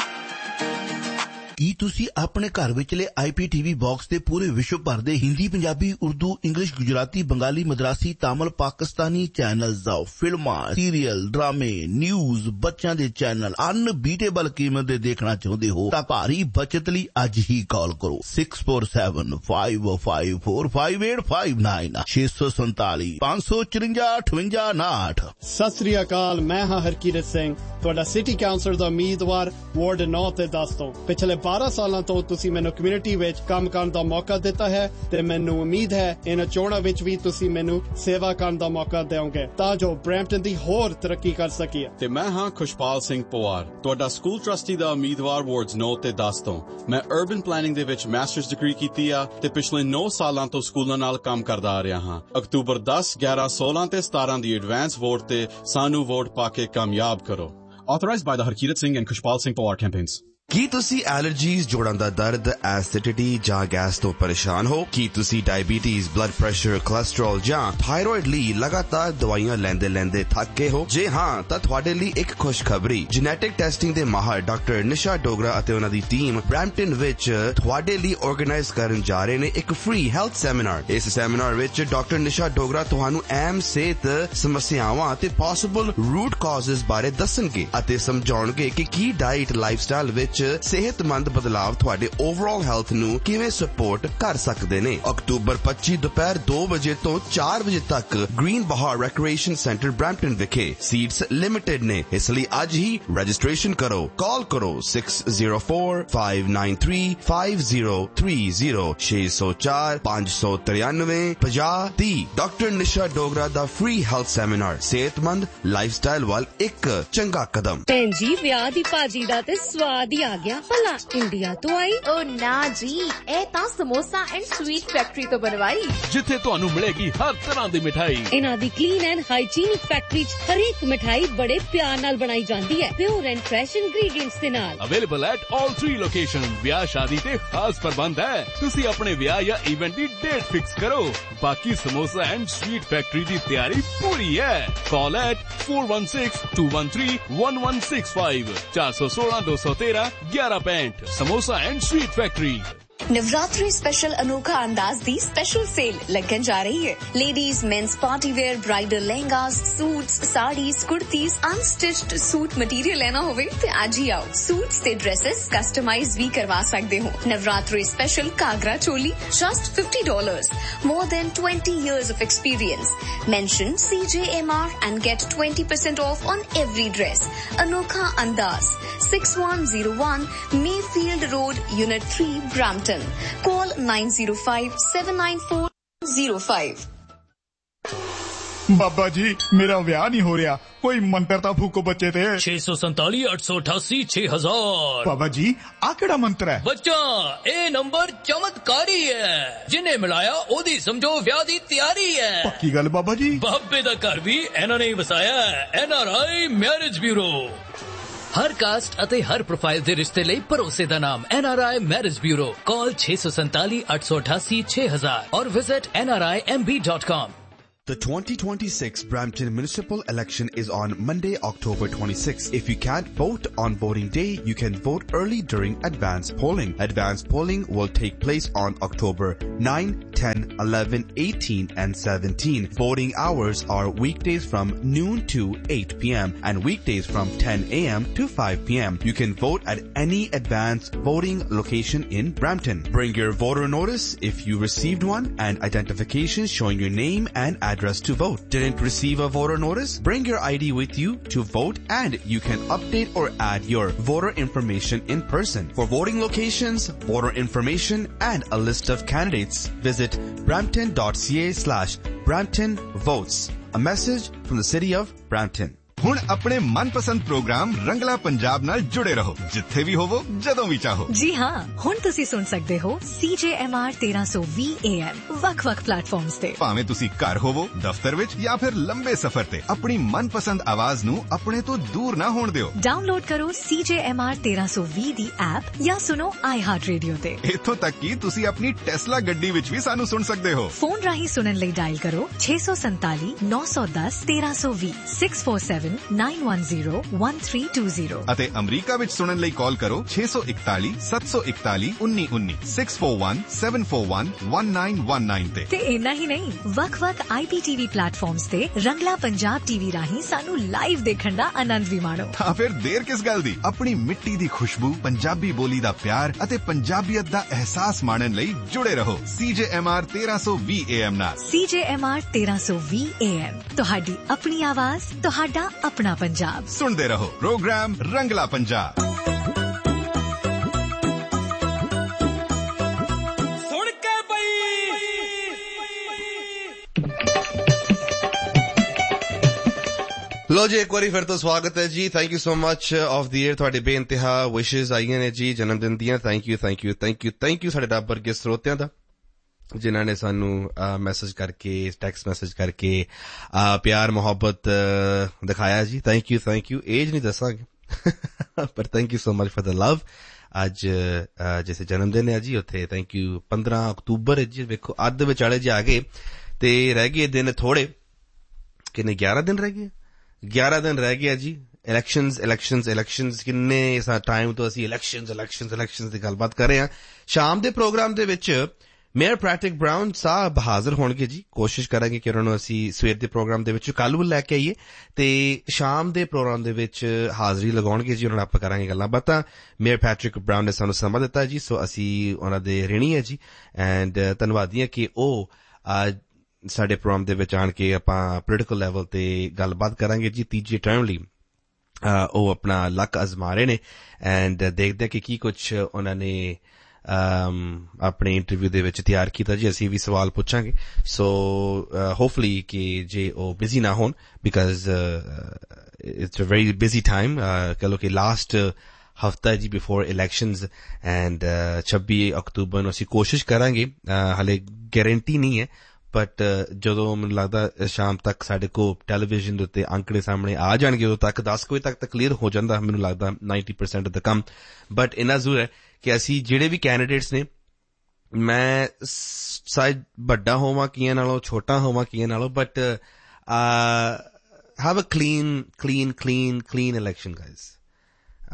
ਕੀ ਤੁਸੀਂ ਆਪਣੇ ਘਰ ਵਿਚਲੇ ਆਈ ਪੀ ਟੀ ਵੀ ਬਾਕਸ ਦੇ ਪੂਰੇ ਵਿਸ਼ਵ ਭਰ ਦੇ ਹਿੰਦੀ, ਪੰਜਾਬੀ, ਉਰਦੂ, ਇੰਗਲਿਸ਼, ਗੁਜਰਾਤੀ, ਬੰਗਾਲੀ, ਮਦਰਾਸੀ, ਤਾਮਿਲ, ਪਾਕਿਸਤਾਨੀ ਚੈਨਲਜ਼ ਦਾ ਫਿਲਮਾਂ, ਸੀਰੀਅਲ, ਡਰਾਮੇ, ਨਿਊਜ਼, ਬੱਚਿਆਂ ਦੇ ਚੈਨਲ ਅਨਬੀਟੇਬਲ ਕੀਮਤ ਦੇ ਦੇਖਣਾ ਚਾਹੁੰਦੇ ਹੋ ਤਾਂ ਭਾਰੀ ਬਚਤ ਲਈ ਅੱਜ ਹੀ ਕਾਲ ਕਰੋ six four seven, five five four, five eight five nine, ਛੇ ਸੌ ਸੰਤਾਲੀ, ਪੰਜ ਸੌ ਚੁਰੰਜਾ, ਅਠਵੰਜਾ, ਉਨਾਹਠ। ਸਤਿ ਸ੍ਰੀ ਅਕਾਲ, ਮੈਂ ਹਾਂ ਹਰਕੀਰਤ ਸਿੰਘ, ਤੁਹਾਡਾ ਸਿਟੀ ਕਾਉਂਸਲਰ ਦਾ ਉਮੀਦਵਾਰ ਵਾਰਡ ਨੌ ਤੇ ਦਸ ਤੋਂ। ਪਿਛਲੇ ਬਾਰਾਂ ਸਾਲਾਂ ਤੋਂ ਤੁਸੀਂ ਮੈਨੂੰ ਕਮਿਊਨਿਟੀ ਵਿੱਚ ਕੰਮ ਕਰਨ ਦਾ ਮੌਕਾ ਦਿੱਤਾ ਹੈ ਤੇ ਮੈਨੂੰ ਉਮੀਦ ਹੈ ਇਹਨਾਂ ਚੋਣਾਂ ਵਿੱਚ ਵੀ ਤੁਸੀਂ ਮੈਨੂੰ ਸੇਵਾ ਕਰਨ ਦਾ ਮੌਕਾ ਦਿਓਗੇ ਤਾਂ ਜੋ ਬਰੈਂਪਟਨ ਦੀ ਹੋਰ ਤਰੱਕੀ ਕਰ ਸਕੀਏ। ਤੇ ਮੈਂ ਹਾਂ ਖੁਸ਼ਪਾਲ ਸਿੰਘ ਪਵਾਰ, ਤੁਹਾਡਾ ਸਕੂਲ ਟਰਸਟੀ ਦਾ ਉਮੀਦਵਾਰ ਵਾਰਡਸ ਨੌ ਤੇ ਦਸ ਤੋਂ। ਮੈਂ ਅਰਬਨ ਪਲੈਨਿੰਗ ਦੇ ਵਿੱਚ ਮਾਸਟਰਸ ਡਿਗਰੀ ਕੀਤੀ ਆ ਤੇ ਪਿਛਲੇ ਨੌ ਸਾਲਾਂ ਤੋਂ ਸਕੂਲਾਂ ਨਾਲ ਕੰਮ ਕਰਦਾ ਆ ਰਿਹਾ ਹਾਂ। ਅਕਤੂਬਰ ਦਸ, ਗਿਆਰਾਂ, ਸੋਲਾਂ ਤੇ ਸਤਾਰਾਂ ਦੀ ਐਡਵਾਂਸ ਵੋਟ ਤੇ ਸਾਨੂੰ ਵੋਟ ਪਾ ਕੇ ਕਾਮਯਾਬ ਕਰੋ। Authorized by the Harkirat Singh and Kushpal Singh Pawar campaigns. ਕੀ ਤੁਸੀਂ ਐਲਰਜੀਜ਼, ਜੋੜਾਂ ਦਾ ਦਰਦ, ਐਸਿਡਿਟੀ ਜਾਂ ਗੈਸ ਤੋਂ ਪਰੇਸ਼ਾਨ ਹੋ? ਕੀ ਤੁਸੀਂ ਡਾਇਬੀਟੀਜ਼, ਬਲੱਡ ਪ੍ਰੈਸ਼ਰ, ਕੋਲੇਸਟ੍ਰੋਲ ਜਾਂ ਥਾਇਰੋਇਡ ਲਈ ਲਗਾਤਾਰ ਦਵਾਈਆਂ ਲੈਂਦੇ ਲੈਂਦੇ ਥੱਕ ਗਏ ਹੋ? ਜੇ ਹਾਂ ਤਾਂ ਤੁਹਾਡੇ ਲਈ ਇੱਕ ਖੁਸ਼ਖਬਰੀ। ਜੈਨੇਟਿਕ ਟੈਸਟਿੰਗ ਦੇ ਮਾਹਰ ਡਾਕਟਰ ਨਿਸ਼ਾ ਡੋਗਰਾ ਅਤੇ ਉਹਨਾਂ ਦੀ ਟੀਮ ਬਰੈਂਪਟਨ ਵਿੱਚ ਤੁਹਾਡੇ ਲਈ ਆਰਗੇਨਾਈਜ਼ ਕਰਨ ਜਾ ਰਹੇ ਨੇ ਇੱਕ ਫ੍ਰੀ ਹੈਲਥ ਸੈਮੀਨਾਰ। ਇਸ ਸੈਮੀਨਾਰ ਵਿੱਚ ਡਾਕਟਰ ਨਿਸ਼ਾ ਡੋਗਰਾ ਤੁਹਾਨੂੰ ਅਹਿਮ ਸਿਹਤ ਸਮੱਸਿਆਵਾਂ ਅਤੇ ਪੋਸੀਬਲ ਰੂਟ ਕਾਜ਼ਸ ਬਾਰੇ ਦੱਸਣਗੇ ਅਤੇ ਸਮਝਾਉਣਗੇ ਕਿ ਕੀ ਡਾਈਟ, ਲਾਈਫਸਟਾਈਲ ਵਿੱਚ ਸਿਹਤਮੰਦ ਬਦਲਾਵ ਤੁਹਾਡੇ ਓਵਰਆਲ ਹੈਲਥ ਨੂੰ ਕਿਵੇਂ ਸਪੋਰਟ ਕਰ ਸਕਦੇ ਨੇ। ਅਕਤੂਬਰ ਪੱਚੀ ਦੁਪਹਿਰ ਦੋ ਵਜੇ ਤੋਂ ਚਾਰ ਵਜੇ ਤੱਕ ਗ੍ਰੀਨ ਬਹਾਰ ਰੈਕ੍ਰੀਏਸ਼ਨ ਸੈਂਟਰ ਬਰੈਂਪਟਨ ਵਿਖੇ। ਸੀਟਸ ਲਿਮਿਟਡ ਨੇ, ਇਸ ਲਈ ਅੱਜ ਹੀ ਰਜਿਸਟ੍ਰੇਸ਼ਨ ਕਰੋ। ਕਾਲ ਕਰੋ six zero four, five nine three, five zero three zero, ਛੇ ਸੌ ਚਾਰ, ਪੰਜ ਸੌ ਤਰਿਆਨਵੇਂ, ਪੰਜਾਹ ਤੀਹ। ਡਾਕਟਰ ਨਿਸ਼ਾ ਡੋਗਰਾ ਦਾ ਫ੍ਰੀ ਹੈਲਥ ਸੈਮੀਨਾਰ, ਸਿਹਤਮੰਦ ਲਾਈਫਸਟਾਈਲ ਵੱਲ ਇੱਕ ਚੰਗਾ ਕਦਮ। ਭੈਣ ਜੀ, ਵਿਆਹ ਦੀ ਭਾਜੀ ਦਾ ਤੇ ਸਵਾਦ ਹੀ ਆ ਗਿਆ। ਭਲਾ ਇੰਡੀਆ ਤੋਂ ਆਈ? ਓ ਨਾ ਜੀ, ਇਹ ਤਾਂ ਸਮੋਸਾ ਐਂਡ ਸਵੀਟ ਫੈਕਟਰੀ ਤੋਂ ਬਣਵਾਈ, ਜਿੱਥੇ ਤੁਹਾਨੂੰ ਮਿਲੇਗੀ ਹਰ ਤਰ੍ਹਾਂ ਦੀ ਮਿਠਾਈ। ਇਹਨਾਂ ਦੀ ਕਲੀਨ ਐਂਡ ਹਾਈਜੀਨਿਕ ਫੈਕਟਰੀ 'ਚ ਹਰੇਕ ਮਿਠਾਈ ਬੜੇ ਪਿਆਰ ਨਾਲ ਬਣਾਈ ਜਾਂਦੀ ਹੈ, ਪਿਓਰ ਐਂਡ ਫਰੈਸ਼ ਇੰਗਰੀਡੀਐਂਟਸ ਦੇ ਨਾਲ। Available at all three location. ਵਿਆਹ ਸ਼ਾਦੀ ਤੇ ਖਾਸ ਪ੍ਰਬੰਧ ਹੈ। ਤੁਸੀਂ ਆਪਣੇ ਵਿਆਹ ਜਾਂ ਇਵੈਂਟ ਦੀ ਡੇਟ ਫਿਕਸ ਕਰੋ। ਬਾਕੀ ਸਮੋਸਾ ਐਂਡ ਸਵੀਟ ਫੈਕਟਰੀ ਦੀ ਤਿਆਰੀ ਪੂਰੀ ਹੈ। ਕਾਲ at four one six, two one three, one one six five, ਚਾਰ ਸੌ ਸੋਲਾਂ, ਦੋ ਸੌ ਤੇਰਾਂ, ਗਿਆਰਾਂ ਪੈਂਹਠ। Samosa and sweet factory. Navratri special अनोखा अंदाज दी स्पेशल सेल लगन जा रही है। Ladies mains party wear bridal lehengas suits saris kurtis unstitched suit material लेना होवे ते आज ही आओ। सूट्स ते ड्रेसेस कस्टमाइज भी करवा सकते हो। Navratri special कागरा choli just fifty dollars. More than twenty years of experience. Mention C J M R and get twenty percent off on every dress. Anokha Andaz, six one zero one Mayfield Road, Unit three, Brampton. Call nine zero five seven nine four zero five. बाबा जी मेरा विआह नहीं हो रहा, कोई मंत्र ता फूको बच्चे ते। छे सौ संताली अठ सौ अठासी छे हजार। बाबा जी आ केड़ा मंत्र है? बच्चा ए नंबर चमत्कारी है, जिन्हें मिलाया ओदी समझो विआह दी तैयारी है। पक्की गल बाबा जी? बाबे दा घर भी एना ने वसाया है। एन आर आई मैरिज ब्यूरो। हर कास्ट अते हर प्रोफाइल दे रिश्ते लई भरोसे दा नाम एन आर आई मैरिज ब्यूरो। कॉल छे सौ संताली अठ सौ अठासी छे हजार और visit N R I am B dot com. The twenty twenty-six Brampton Municipal Election is on Monday, October twenty-sixth. If you can't vote on voting day, you can vote early during advance polling. Advance polling will take place on October ninth, tenth, eleventh, eighteenth, and seventeenth. Voting hours are weekdays from noon to eight p.m. and weekdays from ten a.m. to five p.m. You can vote at any advance voting location in Brampton. Bring your voter notice if you received one and identification showing your name and address. Address to vote. Didn't receive a voter notice? Bring your I D with you to vote and you can update or add your voter information in person. For voting locations, voter information and a list of candidates, visit brampton.ca slash Brampton votes. A message from the city of Brampton. ਹੁਣ ਆਪਣੇ ਮਨਪਸੰਦ programme ਰੰਗਲਾ ਪੰਜਾਬ ਨਾਲ ਜੁੜੇ ਰਹੋ, ਜਿੱਥੇ ਵੀ ਹੋਵੋ ਜਦੋਂ ਵੀ ਚਾਹੋ। ਜੀ ਹਾਂ, ਹੁਣ ਤੁਸੀਂ ਸੁਣ ਸਕਦੇ ਹੋ C J M R thirteen twenty A M ਵੱਖ-ਵੱਖ ਪਲੇਟਫਾਰਮਸ ਤੇ। ਭਾਵੇਂ ਤੁਸੀਂ ਘਰ ਹੋਵੋ, ਦਫ਼ਤਰ ਵਿੱਚ ਜਾਂ ਫਿਰ ਲੰਬੇ ਸਫ਼ਰ ਤੇ, ਆਪਣੀ ਮਨਪਸੰਦ ਆਵਾਜ਼ ਨੂੰ ਆਪਣੇ ਤੋਂ ਦੂਰ ਨਾ ਹੋਣ ਦਿਓ। ਡਾਊਨਲੋਡ ਕਰੋ C J M R thirteen twenty ਦੀ ਐਪ ਜਾਂ ਸੁਣੋ iHeart Radio ਤੇ। ਇੱਥੋਂ ਤੱਕ ਕਿ ਤੁਸੀਂ ਆਪਣੀ ਟੈਸਲਾ ਗੱਡੀ ਵਿੱਚ ਵੀ ਸਾਨੂੰ ਸੁਣ ਸਕਦੇ ਹੋ। ਫੋਨ ਰਾਹੀਂ ਸੁਣਨ ਲਈ ਡਾਇਲ ਕਰੋ ਛੇ ਸੌ ਸੰਤਾਲੀ ਨੌ ਸੌ ਦਸ ਤੇਰਾਂ ਸੌ ਵੀਹ six four seven nine one zero one three two zero ਅਤੇ ਅਮਰੀਕਾ ਵਿੱਚ ਸੁਣਨ ਲਈ ਕਾਲ ਕਰੋ ਛੇ ਸੌ ਇਕਤਾਲੀ ਸੱਤ ਸੌ ਇਕਤਾਲੀ ਉੱਨੀ ਉੱਨੀ six four one seven four one one nine one nine ਤੇ। ਤੇ ਇੰਨਾ ਹੀ ਨਹੀਂ, ਵੱਖ-ਵੱਖ I P T V platforms ਤੇ ਰੰਗਲਾ ਪੰਜਾਬ ਟੀਵੀ ਰਾਹੀਂ ਸਾਨੂੰ ਲਾਈਵ ਦੇਖਣ ਦਾ ਆਨੰਦ ਵੀ ਮਾਣੋ। ਤਾਂ ਫਿਰ ਦੇਰ ਕਿਸ ਗੱਲ ਦੀ? ਆਪਣੀ ਮਿੱਟੀ ਦੀ ਖੁਸ਼ਬੂ, ਪੰਜਾਬੀ ਬੋਲੀ ਦਾ ਪਿਆਰ ਅਤੇ ਪੰਜਾਬੀਅਤ ਦਾ ਅਹਿਸਾਸ ਮਾਣਨ ਲਈ ਜੁੜੇ ਰਹੋ C J M R thirteen twenty A M ਨਾਲ। C J M R thirteen twenty A M ਤੁਹਾਡੀ ਆਪਣੀ ਆਵਾਜ਼, ਤੁਹਾਡਾ ਆਪਣਾ पंजाब। सुनते रहो प्रोग्राम रंगला पंजाब। सुन के पई लो जी, एक बार फिर तो स्वागत है जी। Thank you so much of the year. ਤੁਹਾਡੇ ਬੇਇੰਤਹਾ ਵਿਸ਼ੇਸ ਆਈਆਂ ਨੇ ਜੀ ਜਨਮ ਦਿਨ ਦੀਆਂ। Thank you thank you thank you thank you ਸਾਡੇ ਰੱਬ ਵਰਗੇ ਸਰੋਤਿਆਂ ਦਾ, ਜਿਨ੍ਹਾਂ ਨੇ ਸਾਨੂੰ ਮੈਸੇਜ ਕਰਕੇ, ਟੈਕਸਟ ਮੈਸੇਜ ਕਰਕੇ ਪਿਆਰ ਮੁਹੱਬਤ ਦਿਖਾਇਆ ਜੀ। Thank you thank you. Age ਨਹੀਂ ਦੱਸਾਂਗੇ ਪਰ thank you so much for the ਲਵ। ਅੱਜ ਜਿਸੇ ਜਨਮ ਦਿਨ ਹੈ ਜੀ ਉੱਥੇ ਥੈਂਕ ਯੂ। ਪੰਦਰਾਂ ਅਕਤੂਬਰ ਜੀ, ਵੇਖੋ ਅੱਧ ਵਿਚਾਲੇ ਜੀ ਆ ਗਏ ਤੇ ਰਹਿ ਗਏ ਦਿਨ ਥੋੜੇ, ਕਿੰਨੇ ਗਿਆਰਾਂ ਦਿਨ ਰਹਿ ਗਏ, ਗਿਆਰਾਂ ਦਿਨ ਰਹਿ ਗਏ ਜੀ। ਇਲੈਕਸ਼ਨਸ ਇਲੈਕਸ਼ਨਸ ਇਲੈਕਸ਼ਨਸ ਕਿੰਨੇ ਟਾਈਮ ਤੋਂ ਅਸੀਂ ਇਲੈਕਸ਼ਨਸ ਇਲੈਕਸ਼ਨਸ ਇਲੈਕਸ਼ਨਸ ਦੀ ਗੱਲਬਾਤ ਕਰ ਰਹੇ ਹਾਂ। ਸ਼ਾਮ ਦੇ ਪ੍ਰੋਗਰਾਮ ਦੇ ਵਿੱਚ ਮੇਅਰ ਪੈਟਰਿਕ ਬਰਾਊਨ ਸਾਹਿਬ ਹਾਜ਼ਰ ਹੋਣਗੇ ਜੀ। ਕੋਸ਼ਿਸ਼ ਕਰਾਂਗੇ ਕਿ ਉਹਨਾਂ ਨੂੰ ਅਸੀਂ ਸਵੇਰ ਦੇ ਪ੍ਰੋਗਰਾਮ ਦੇ ਵਿੱਚ ਕੱਲ੍ਹ ਨੂੰ ਲੈ ਕੇ ਆਈਏ ਤੇ ਸ਼ਾਮ ਦੇ ਪ੍ਰੋਗਰਾਮ ਦੇ ਵਿੱਚ ਹਾਜ਼ਰੀ ਲਗਾਉਣਗੇ ਜੀ। ਉਹਨਾਂ ਨਾਲ ਆਪਾਂ ਕਰਾਂਗੇ ਗੱਲਾਂ ਬਾਤਾਂ। ਮੇਅਰ ਪੈਟਰਿਕ ਬਰਾਊਨ ਨੇ ਸਾਨੂੰ ਸਮਾਂ ਦਿੱਤਾ ਜੀ, ਸੋ ਅਸੀਂ ਉਹਨਾਂ ਦੇ ਰਿਣੀ ਹੈ ਜੀ ਐਂਡ ਧੰਨਵਾਦੀ ਹਾਂ ਕਿ ਉਹ ਸਾਡੇ ਪ੍ਰੋਗਰਾਮ ਦੇ ਵਿੱਚ ਆਣ ਕੇ ਆਪਾਂ ਪੋਲੀਟੀਕਲ ਲੈਵਲ ਤੇ ਗੱਲਬਾਤ ਕਰਾਂਗੇ ਜੀ। ਤੀਜੇ ਟਰਮ ਲਈ ਉਹ ਆਪਣਾ ਲੱਕ ਅਜ਼ਮਾ ਰਹੇ ਨੇ ਐਂਡ ਦੇਖਦੇ ਕਿ ਕੀ ਕੁਛ ਉਹਨਾਂ ਨੇ ਆਪਣੇ ਇੰਟਰਵਿਊ ਦੇ ਵਿੱਚ ਤਿਆਰ ਕੀਤਾ ਜੀ। ਅਸੀਂ ਵੀ ਸਵਾਲ ਪੁੱਛਾਂਗੇ, ਸੋ ਹੋਪਫੁਲੀ ਕਿ ਜੇ ਉਹ ਬਿਜ਼ੀ ਨਾ ਹੋਣ, because it's a very busy time. ਕਹ ਲਓ ਕਿ ਲਾਸਟ ਹਫਤਾ ਜੀ ਬਿਫੋਰ ਇਲੈਕਸ਼ਨਸ ਐਂਡ ਛੱਬੀ ਅਕਤੂਬਰ ਨੂੰ ਅਸੀਂ ਕੋਸ਼ਿਸ਼ ਕਰਾਂਗੇ, ਹਾਲੇ ਗਾਰੰਟੀ ਨਹੀਂ ਹੈ, ਬਟ ਜਦੋਂ ਮੈਨੂੰ ਲੱਗਦਾ ਸ਼ਾਮ ਤੱਕ ਸਾਡੇ ਕੋਲ ਟੈਲੀਵਿਜ਼ਨ ਦੇ ਉੱਤੇ ਅੰਕੜੇ ਸਾਹਮਣੇ ਆ ਜਾਣਗੇ, ਉਦੋਂ ਤੱਕ ਦਸ ਵਜੇ ਤੱਕ ਤਾਂ ਕਲੀਅਰ ਹੋ ਜਾਂਦਾ ਮੈਨੂੰ ਲੱਗਦਾ ਨਾਈਨਟੀ ਪਰਸੈਂਟ ਦਾ ਕੰਮ। ਬਟ ਇੰਨਾ ਜ਼ਰੂਰ ਹੈ ਕਿ ਅਸੀਂ ਜਿਹੜੇ ਵੀ ਕੈਂਡੀਡੇਟਸ ਨੇ, ਮੈਂ ਸ਼ਾਇਦ ਵੱਡਾ ਹੋਵਾਂ ਕੀਆਂ ਨਾਲੋਂ, ਛੋਟਾ ਹੋਵਾਂ ਕੀਆਂ ਨਾਲੋਂ, but have a clean clean clean clean election guys.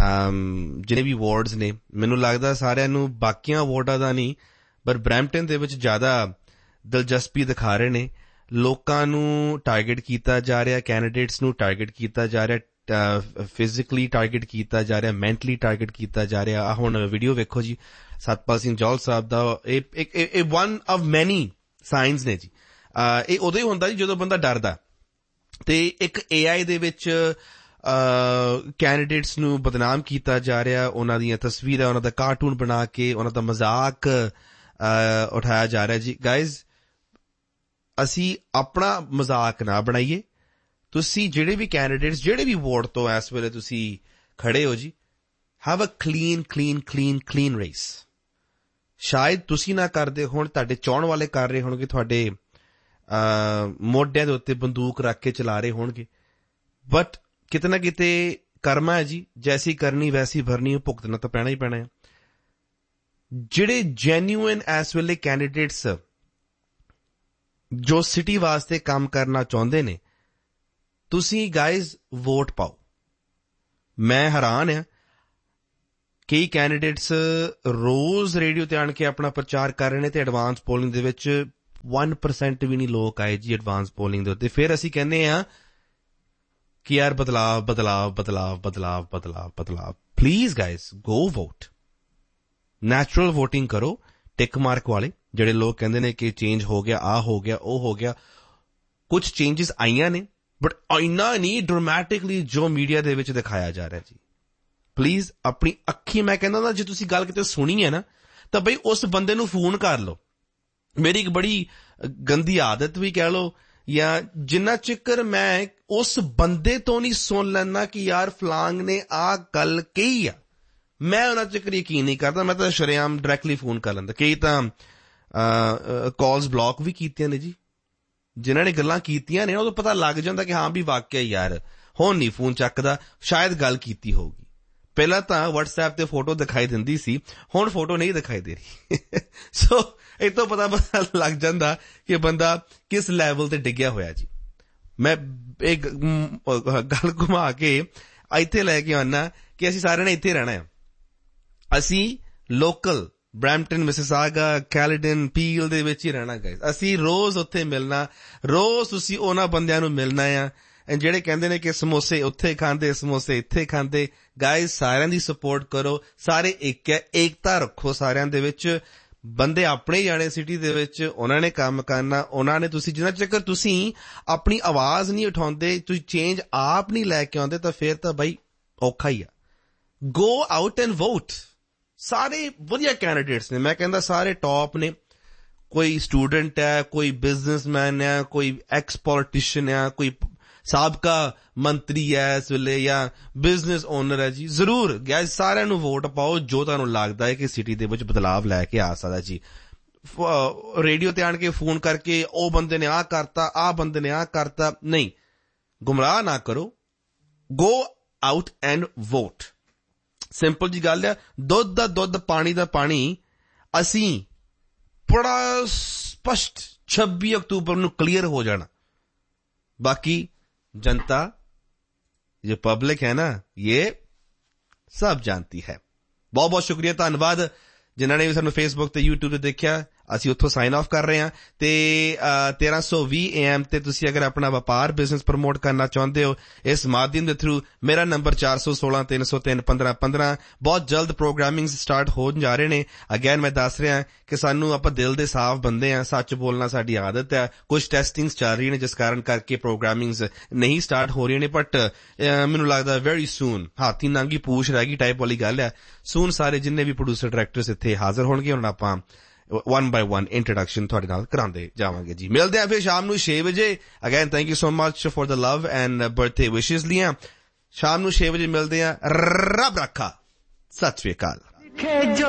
ਜਿੰਨੇ ਵੀ ਅਵਾਰਡਸ ਨੇ, ਮੈਨੂੰ ਲੱਗਦਾ ਸਾਰਿਆਂ ਨੂੰ ਬਾਕੀਆਂ ਅਵਾਰਡਾਂ ਦਾ ਨਹੀਂ, ਪਰ ਬਰੈਂਪਟਨ ਦੇ ਵਿੱਚ ਜ਼ਿਆਦਾ ਦਿਲਚਸਪੀ ਦਿਖਾ ਰਹੇ ਨੇ। ਲੋਕਾਂ ਨੂੰ ਟਾਰਗੇਟ ਕੀਤਾ ਜਾ ਰਿਹਾ, ਕੈਂਡੀਡੇਟਸ ਨੂੰ ਟਾਰਗੇਟ ਕੀਤਾ ਜਾ ਰਿਹਾ, ਫਿਜ਼ੀਕਲੀ ਟਾਰਗੇਟ ਕੀਤਾ ਜਾ ਰਿਹਾ, ਮੈਂਟਲੀ ਟਾਰਗੇਟ ਕੀਤਾ ਜਾ ਰਿਹਾ। ਆ ਹੁਣ ਵੀਡੀਓ ਵੇਖੋ ਜੀ, ਸਤਪਾਲ ਸਿੰਘ ਜੌਹਲ ਸਾਹਿਬ ਦਾ, ਇਹ ਵਨ ਆਫ ਮੈਨੀ ਸਾਈਨਸ ਨੇ ਜੀ। ਇਹ ਉਦੋਂ ਹੀ ਹੁੰਦਾ ਜੀ ਜਦੋਂ ਬੰਦਾ ਡਰਦਾ, ਤੇ ਇੱਕ ਏ ਆਈ ਦੇ ਵਿੱਚ ਕੈਂਡੀਡੇਟਸ ਨੂੰ ਬਦਨਾਮ ਕੀਤਾ ਜਾ ਰਿਹਾ, ਉਹਨਾਂ ਦੀਆਂ ਤਸਵੀਰਾਂ, ਉਹਨਾਂ ਦਾ ਕਾਰਟੂਨ ਬਣਾ ਕੇ ਉਹਨਾਂ ਦਾ ਮਜ਼ਾਕ ਉਠਾਇਆ ਜਾ ਰਿਹਾ ਜੀ। ਗਾਇਜ਼, ਅਸੀਂ ਆਪਣਾ ਮਜ਼ਾਕ ਨਾ ਬਣਾਈਏ। ਤੁਸੀਂ ਜਿਹੜੇ ਵੀ ਕੈਂਡੀਡੇਟਸ, ਜਿਹੜੇ ਵੀ ਵਾਰਡ ਤੋਂ ਇਸ ਵੇਲੇ ਤੁਸੀਂ ਖੜੇ ਹੋ ਜੀ, have a clean clean clean clean race. ਸ਼ਾਇਦ ਤੁਸੀਂ ਨਾ ਕਰਦੇ ਹੋਣ, ਤੁਹਾਡੇ ਚਾਹੁਣ ਵਾਲੇ ਕਰ ਰਹੇ ਹੋਣਗੇ, ਤੁਹਾਡੇ ਮੋਢਿਆਂ ਦੇ ਉੱਤੇ ਬੰਦੂਕ ਰੱਖ ਕੇ ਚਲਾ ਰਹੇ ਹੋਣਗੇ, ਬਟ ਕਿਤੇ ਨਾ ਕਿਤੇ ਕਰਮਾ ਹੈ ਜੀ, ਜੈਸੀ ਕਰਨੀ ਵੈਸੀ ਭਰਨੀ, ਭੁਗਤਣਾ ਤਾਂ ਪੈਣਾ ਹੀ ਪੈਣਾ ਹੈ। ਜਿਹੜੇ ਜੈਨੂਇਨ ਇਸ ਵੇਲੇ ਕੈਂਡੀਡੇਟਸ ਜੋ ਸਿਟੀ ਵਾਸਤੇ ਕੰਮ ਕਰਨਾ ਚਾਹੁੰਦੇ ਨੇ, ਤੁਸੀਂ ਗਾਇਜ਼ ਵੋਟ ਪਾਓ। ਮੈਂ ਹੈਰਾਨ ਹਾਂ, ਕਈ ਕੈਂਡੀਡੇਟਸ ਰੋਜ਼ ਰੇਡੀਓ ਤੇ ਆਣ ਕੇ ਆਪਣਾ ਪ੍ਰਚਾਰ ਕਰ ਰਹੇ ਨੇ, ਤੇ ਐਡਵਾਂਸ ਪੋਲਿੰਗ ਦੇ ਵਿੱਚ ਇੱਕ ਪਰਸੈਂਟ ਵੀ ਨਹੀਂ ਲੋਕ ਆਏ ਜੀ ਐਡਵਾਂਸ ਪੋਲਿੰਗ ਦੇ ਉੱਤੇ। ਫਿਰ ਅਸੀਂ ਕਹਿੰਦੇ ਹਾਂ ਕਿ ਯਾਰ ਬਦਲਾਵ ਬਦਲਾਵ ਬਦਲਾਵ ਬਦਲਾਵ ਬਦਲਾਵ ਬਦਲਾਵ। Please guys, go vote, natural voting ਕਰੋ, ਟਿਕ ਮਾਰਕ ਵਾਲੇ। ਜਿਹੜੇ ਲੋਕ ਕਹਿੰਦੇ ਨੇ ਕਿ ਚੇਂਜ ਹੋ ਗਿਆ, ਆਹ ਹੋ ਗਿਆ, ਉਹ ਹੋ ਗਿਆ, ਕੁਝ ਚੇਂਜਸ ਆਈਆਂ ਨੇ, ਬਟ ਇੰਨਾ ਨਹੀਂ ਡਰਾਮੈਟਿਕਲੀ ਜੋ ਮੀਡੀਆ ਦੇ ਵਿੱਚ ਦਿਖਾਇਆ ਜਾ ਰਿਹਾ ਜੀ। ਪਲੀਜ਼ ਆਪਣੀ ਅੱਖੀ, ਮੈਂ ਕਹਿੰਦਾ ਨਾ, ਜੇ ਤੁਸੀਂ ਗੱਲ ਕਿਤੇ ਸੁਣੀ ਹੈ ਨਾ, ਤਾਂ ਬਈ ਉਸ ਬੰਦੇ ਨੂੰ ਫੋਨ ਕਰ ਲਓ। ਮੇਰੀ ਇੱਕ ਬੜੀ ਗੰਦੀ ਆਦਤ ਵੀ ਕਹਿ ਲਓ, ਜਾਂ ਜਿੰਨਾ ਚਿਕਰ ਮੈਂ ਉਸ ਬੰਦੇ ਤੋਂ ਨਹੀਂ ਸੁਣ ਲੈਣਾ ਕਿ ਯਾਰ ਫਲਾਂਗ ਨੇ ਆਹ ਗੱਲ ਕਹੀ ਆ, ਮੈਂ ਉਹਨਾਂ ਚਿਕਰ ਯਕੀਨ ਨਹੀਂ ਕਰਦਾ। ਮੈਂ ਤਾਂ ਸ਼ਰੇਆਮ ਡਾਇਰੈਕਟਲੀ ਫੋਨ ਕਰ ਲੈਂਦਾ। ਕਈ ਤਾਂ ਕਾਲਸ ਬਲੌਕ ਵੀ ਕੀਤੀਆਂ ਨੇ ਜੀ, ਜਿਨ੍ਹਾਂ ਨੇ ਗੱਲਾਂ ਕੀਤੀਆਂ ਨੇ ਉਦੋਂ ਪਤਾ ਲੱਗ ਜਾਂਦਾ ਕਿ ਹਾਂ ਵੀ ਵਾਕਿਆ ਯਾਰ ਹੁਣ ਨਹੀਂ ਫੋਨ ਚੱਕਦਾ, ਸ਼ਾਇਦ ਗੱਲ ਕੀਤੀ ਹੋਊਗੀ। ਪਹਿਲਾਂ ਤਾਂ ਵਟਸਐਪ ਤੇ ਫੋਟੋ ਦਿਖਾਈ ਦਿੰਦੀ ਸੀ, ਹੁਣ ਫੋਟੋ ਨਹੀਂ ਦਿਖਾਈ ਦੇ ਰਹੀ। ਸੋ ਇਹ ਤੋਂ ਪਤਾ ਪਤਾ ਲੱਗ ਜਾਂਦਾ ਕਿ ਬੰਦਾ ਕਿਸ ਲੈਵਲ ਤੇ ਡਿੱਗਿਆ ਹੋਇਆ ਜੀ। ਮੈਂ ਇੱਕ ਗੱਲ ਘੁਮਾ ਕੇ ਇੱਥੇ ਲੈ ਕੇ ਆਉਣਾ ਕਿ ਅਸੀਂ ਸਾਰਿਆਂ ਨੇ ਇੱਥੇ ਰਹਿਣਾ ਹੈ। ਅਸੀਂ local Brampton, Mississauga, Caledon, peel ਦੇ ਵਿੱਚ ਹੀ ਰਹਿਣਾ ਗਾਇਜ਼। ਅਸੀਂ ਰੋਜ਼ ਉੱਥੇ ਮਿਲਣਾ, ਰੋਜ਼ ਤੁਸੀਂ ਉਹਨਾਂ ਬੰਦਿਆਂ ਨੂੰ ਮਿਲਣਾ ਆ ਜਿਹੜੇ ਕਹਿੰਦੇ ਨੇ ਕਿ ਸਮੋਸੇ ਉੱਥੇ ਖਾਂਦੇ, ਸਮੋਸੇ ਇੱਥੇ ਖਾਂਦੇ। ਗਾਇਜ਼, ਸਾਰਿਆਂ ਦੀ ਸਪੋਰਟ ਕਰੋ, ਸਾਰੇ ਇੱਕ ਹੈ, ਏਕਤਾ ਰੱਖੋ ਸਾਰਿਆਂ ਦੇ ਵਿੱਚ। ਬੰਦੇ ਆਪਣੇ ਜਾਣੇ ਸਿਟੀ ਦੇ ਵਿੱਚ, ਉਹਨਾਂ ਨੇ ਕੰਮ ਕਰਨਾ, ਉਹਨਾਂ ਨੇ, ਤੁਸੀਂ ਜਿੰਨਾ ਚਿਰ ਤੁਸੀਂ ਆਪਣੀ ਆਵਾਜ਼ ਨਹੀਂ ਉਠਾਉਂਦੇ, ਤੁਸੀਂ ਚੇਂਜ ਆਪ ਨਹੀਂ ਲੈ ਕੇ ਆਉਂਦੇ, ਤਾਂ ਫਿਰ ਤਾਂ ਬਈ ਔਖਾ ਹੀ ਆ। ਗੋ ਆਊਟ ਐਂਡ ਵੋਟ। ਸਾਰੇ ਵਧੀਆ ਕੈਂਡੀਡੇਟਸ ਨੇ, ਮੈਂ ਕਹਿੰਦਾ ਸਾਰੇ ਟੌਪ ਨੇ। ਕੋਈ ਸਟੂਡੈਂਟ ਹੈ, ਕੋਈ ਬਿਜ਼ਨਸਮੈਨ ਹੈ, ਕੋਈ ਐਕਸ ਪੋਲੀਟੀਸ਼ੀਅਨ ਹੈ, ਕੋਈ ਸਾਬਕਾ ਮੰਤਰੀ ਹੈ ਇਸ ਵੇਲੇ, ਜਾਂ ਬਿਜ਼ਨਸ ਓਨਰ ਹੈ ਜੀ। ਜ਼ਰੂਰ ਗੈਸ, ਸਾਰਿਆਂ ਨੂੰ ਵੋਟ ਪਾਓ ਜੋ ਤੁਹਾਨੂੰ ਲੱਗਦਾ ਹੈ ਕਿ ਸਿਟੀ ਦੇ ਵਿੱਚ ਬਦਲਾਵ ਲੈ ਕੇ ਆ ਸਕਦਾ ਜੀ। ਰੇਡੀਓ ਤੇ ਆਣ ਕੇ ਫੋਨ ਕਰਕੇ ਉਹ ਬੰਦੇ ਨੇ ਆਹ ਕਰਤਾ, ਆਹ ਬੰਦੇ ਨੇ ਆਹ ਕਰਤਾ, ਨਹੀਂ, ਗੁੰਮਰਾਹ ਨਾ ਕਰੋ। ਗੋ ਆਊਟ ਐਂਡ ਵੋਟ। ਸਿੰਪਲ ਜੀ ਗੱਲ ਹੈ। ਦੁੱਧ ਦਾ ਦੁੱਧ, ਪਾਣੀ ਦਾ ਪਾਣੀ। ਅਸੀਂ ਬੜਾ ਸਪਸ਼ਟ ਛੱਬੀ ਅਕਤੂਬਰ ਨੂੰ ਕਲੀਅਰ ਹੋ ਜਾਣਾ। ਬਾਕੀ जनता, जो पब्लिक है ना, ये सब जानती है। बहुत बहुत शुक्रिया, धन्यवाद जिन्हों ने भी सानू फेसबुक ते यूट्यूब ते देखा। ਅਸੀਂ ਉੱਥੋਂ ਸਾਈਨ ਆਫ ਕਰ ਰਹੇ ਹਾਂ। ਤੇ ਤੇਰਾਂ ਸੌ ਵੀਹ ਏ ਐਮ ਤੇ ਤੁਸੀਂ ਅਗਰ ਆਪਣਾ ਵਪਾਰ ਬਿਜ਼ਨਸ ਪ੍ਰਮੋਟ ਕਰਨਾ ਚਾਹੁੰਦੇ ਹੋ ਇਸ ਮਾਧਿਅਮ ਦੇ ਥਰੂ, ਮੇਰਾ ਨੰਬਰ ਚਾਰ ਸੌ ਸੋਲਾਂ ਤਿੰਨ ਸੌ ਤਿੰਨ ਪੰਦਰਾਂ ਪੰਦਰਾਂ। ਬਹੁਤ ਜਲਦ ਪ੍ਰੋਗਰਾਮਿੰਗ ਸਟਾਰਟ ਹੋਣ ਜਾ ਰਹੇ ਨੇ। ਅਗੇਨ ਮੈਂ ਦੱਸ ਰਿਹਾ ਕਿ ਸਾਨੂੰ, ਆਪਾਂ ਦਿਲ ਦੇ ਸਾਫ਼ ਬੰਦੇ ਆ, ਸੱਚ ਬੋਲਣਾ ਸਾਡੀ ਆਦਤ ਹੈ। ਕੁਝ ਟੈਸਟਿੰਗਸ ਚੱਲ ਰਹੀਆਂ ਨੇ ਜਿਸ ਕਾਰਨ ਕਰਕੇ ਪ੍ਰੋਗਰਾਮਿੰਗਸ ਨਹੀਂ ਸਟਾਰਟ ਹੋ ਰਹੀਆਂ ਨੇ, ਬਟ ਮੈਨੂੰ ਲੱਗਦਾ ਵੈਰੀ ਸੂਨ, ਹਾਥੀ ਨਾਂਗੀ ਪੂਛ ਰਹਿ ਗਈ ਟਾਈਪ ਵਾਲੀ ਗੱਲ ਹੈ। ਸੂਨ ਸਾਰੇ ਜਿੰਨੇ ਵੀ ਪ੍ਰੋਡਿਊਸਰ ਡਾਇਰੈਕਟਰਸ ਇੱਥੇ ਹਾਜ਼ਰ ਹੋਣਗੇ, ਉਹਨਾਂ ਆਪਾਂ one by one ਇੰਟਰੋਡਕਸ਼ਨ ਤੁਹਾਡੇ ਨਾਲ ਕਰਾਉਂਦੇ ਜਾਵਾਂਗੇ ਜੀ। ਮਿਲਦੇ ਆ ਫਿਰ ਸ਼ਾਮ ਨੂੰ ਛੇ ਵਜੇ। Again thank you so much for the love and birthday ਵਿਸ਼ੇਸ ਲੀਆਂ। ਸ਼ਾਮ ਨੂੰ ਛੇ ਵਜੇ ਮਿਲਦੇ ਆ। ਰੱਬ ਰੱਖਾ। ਸਤਿ ਸ੍ਰੀ ਅਕਾਲ।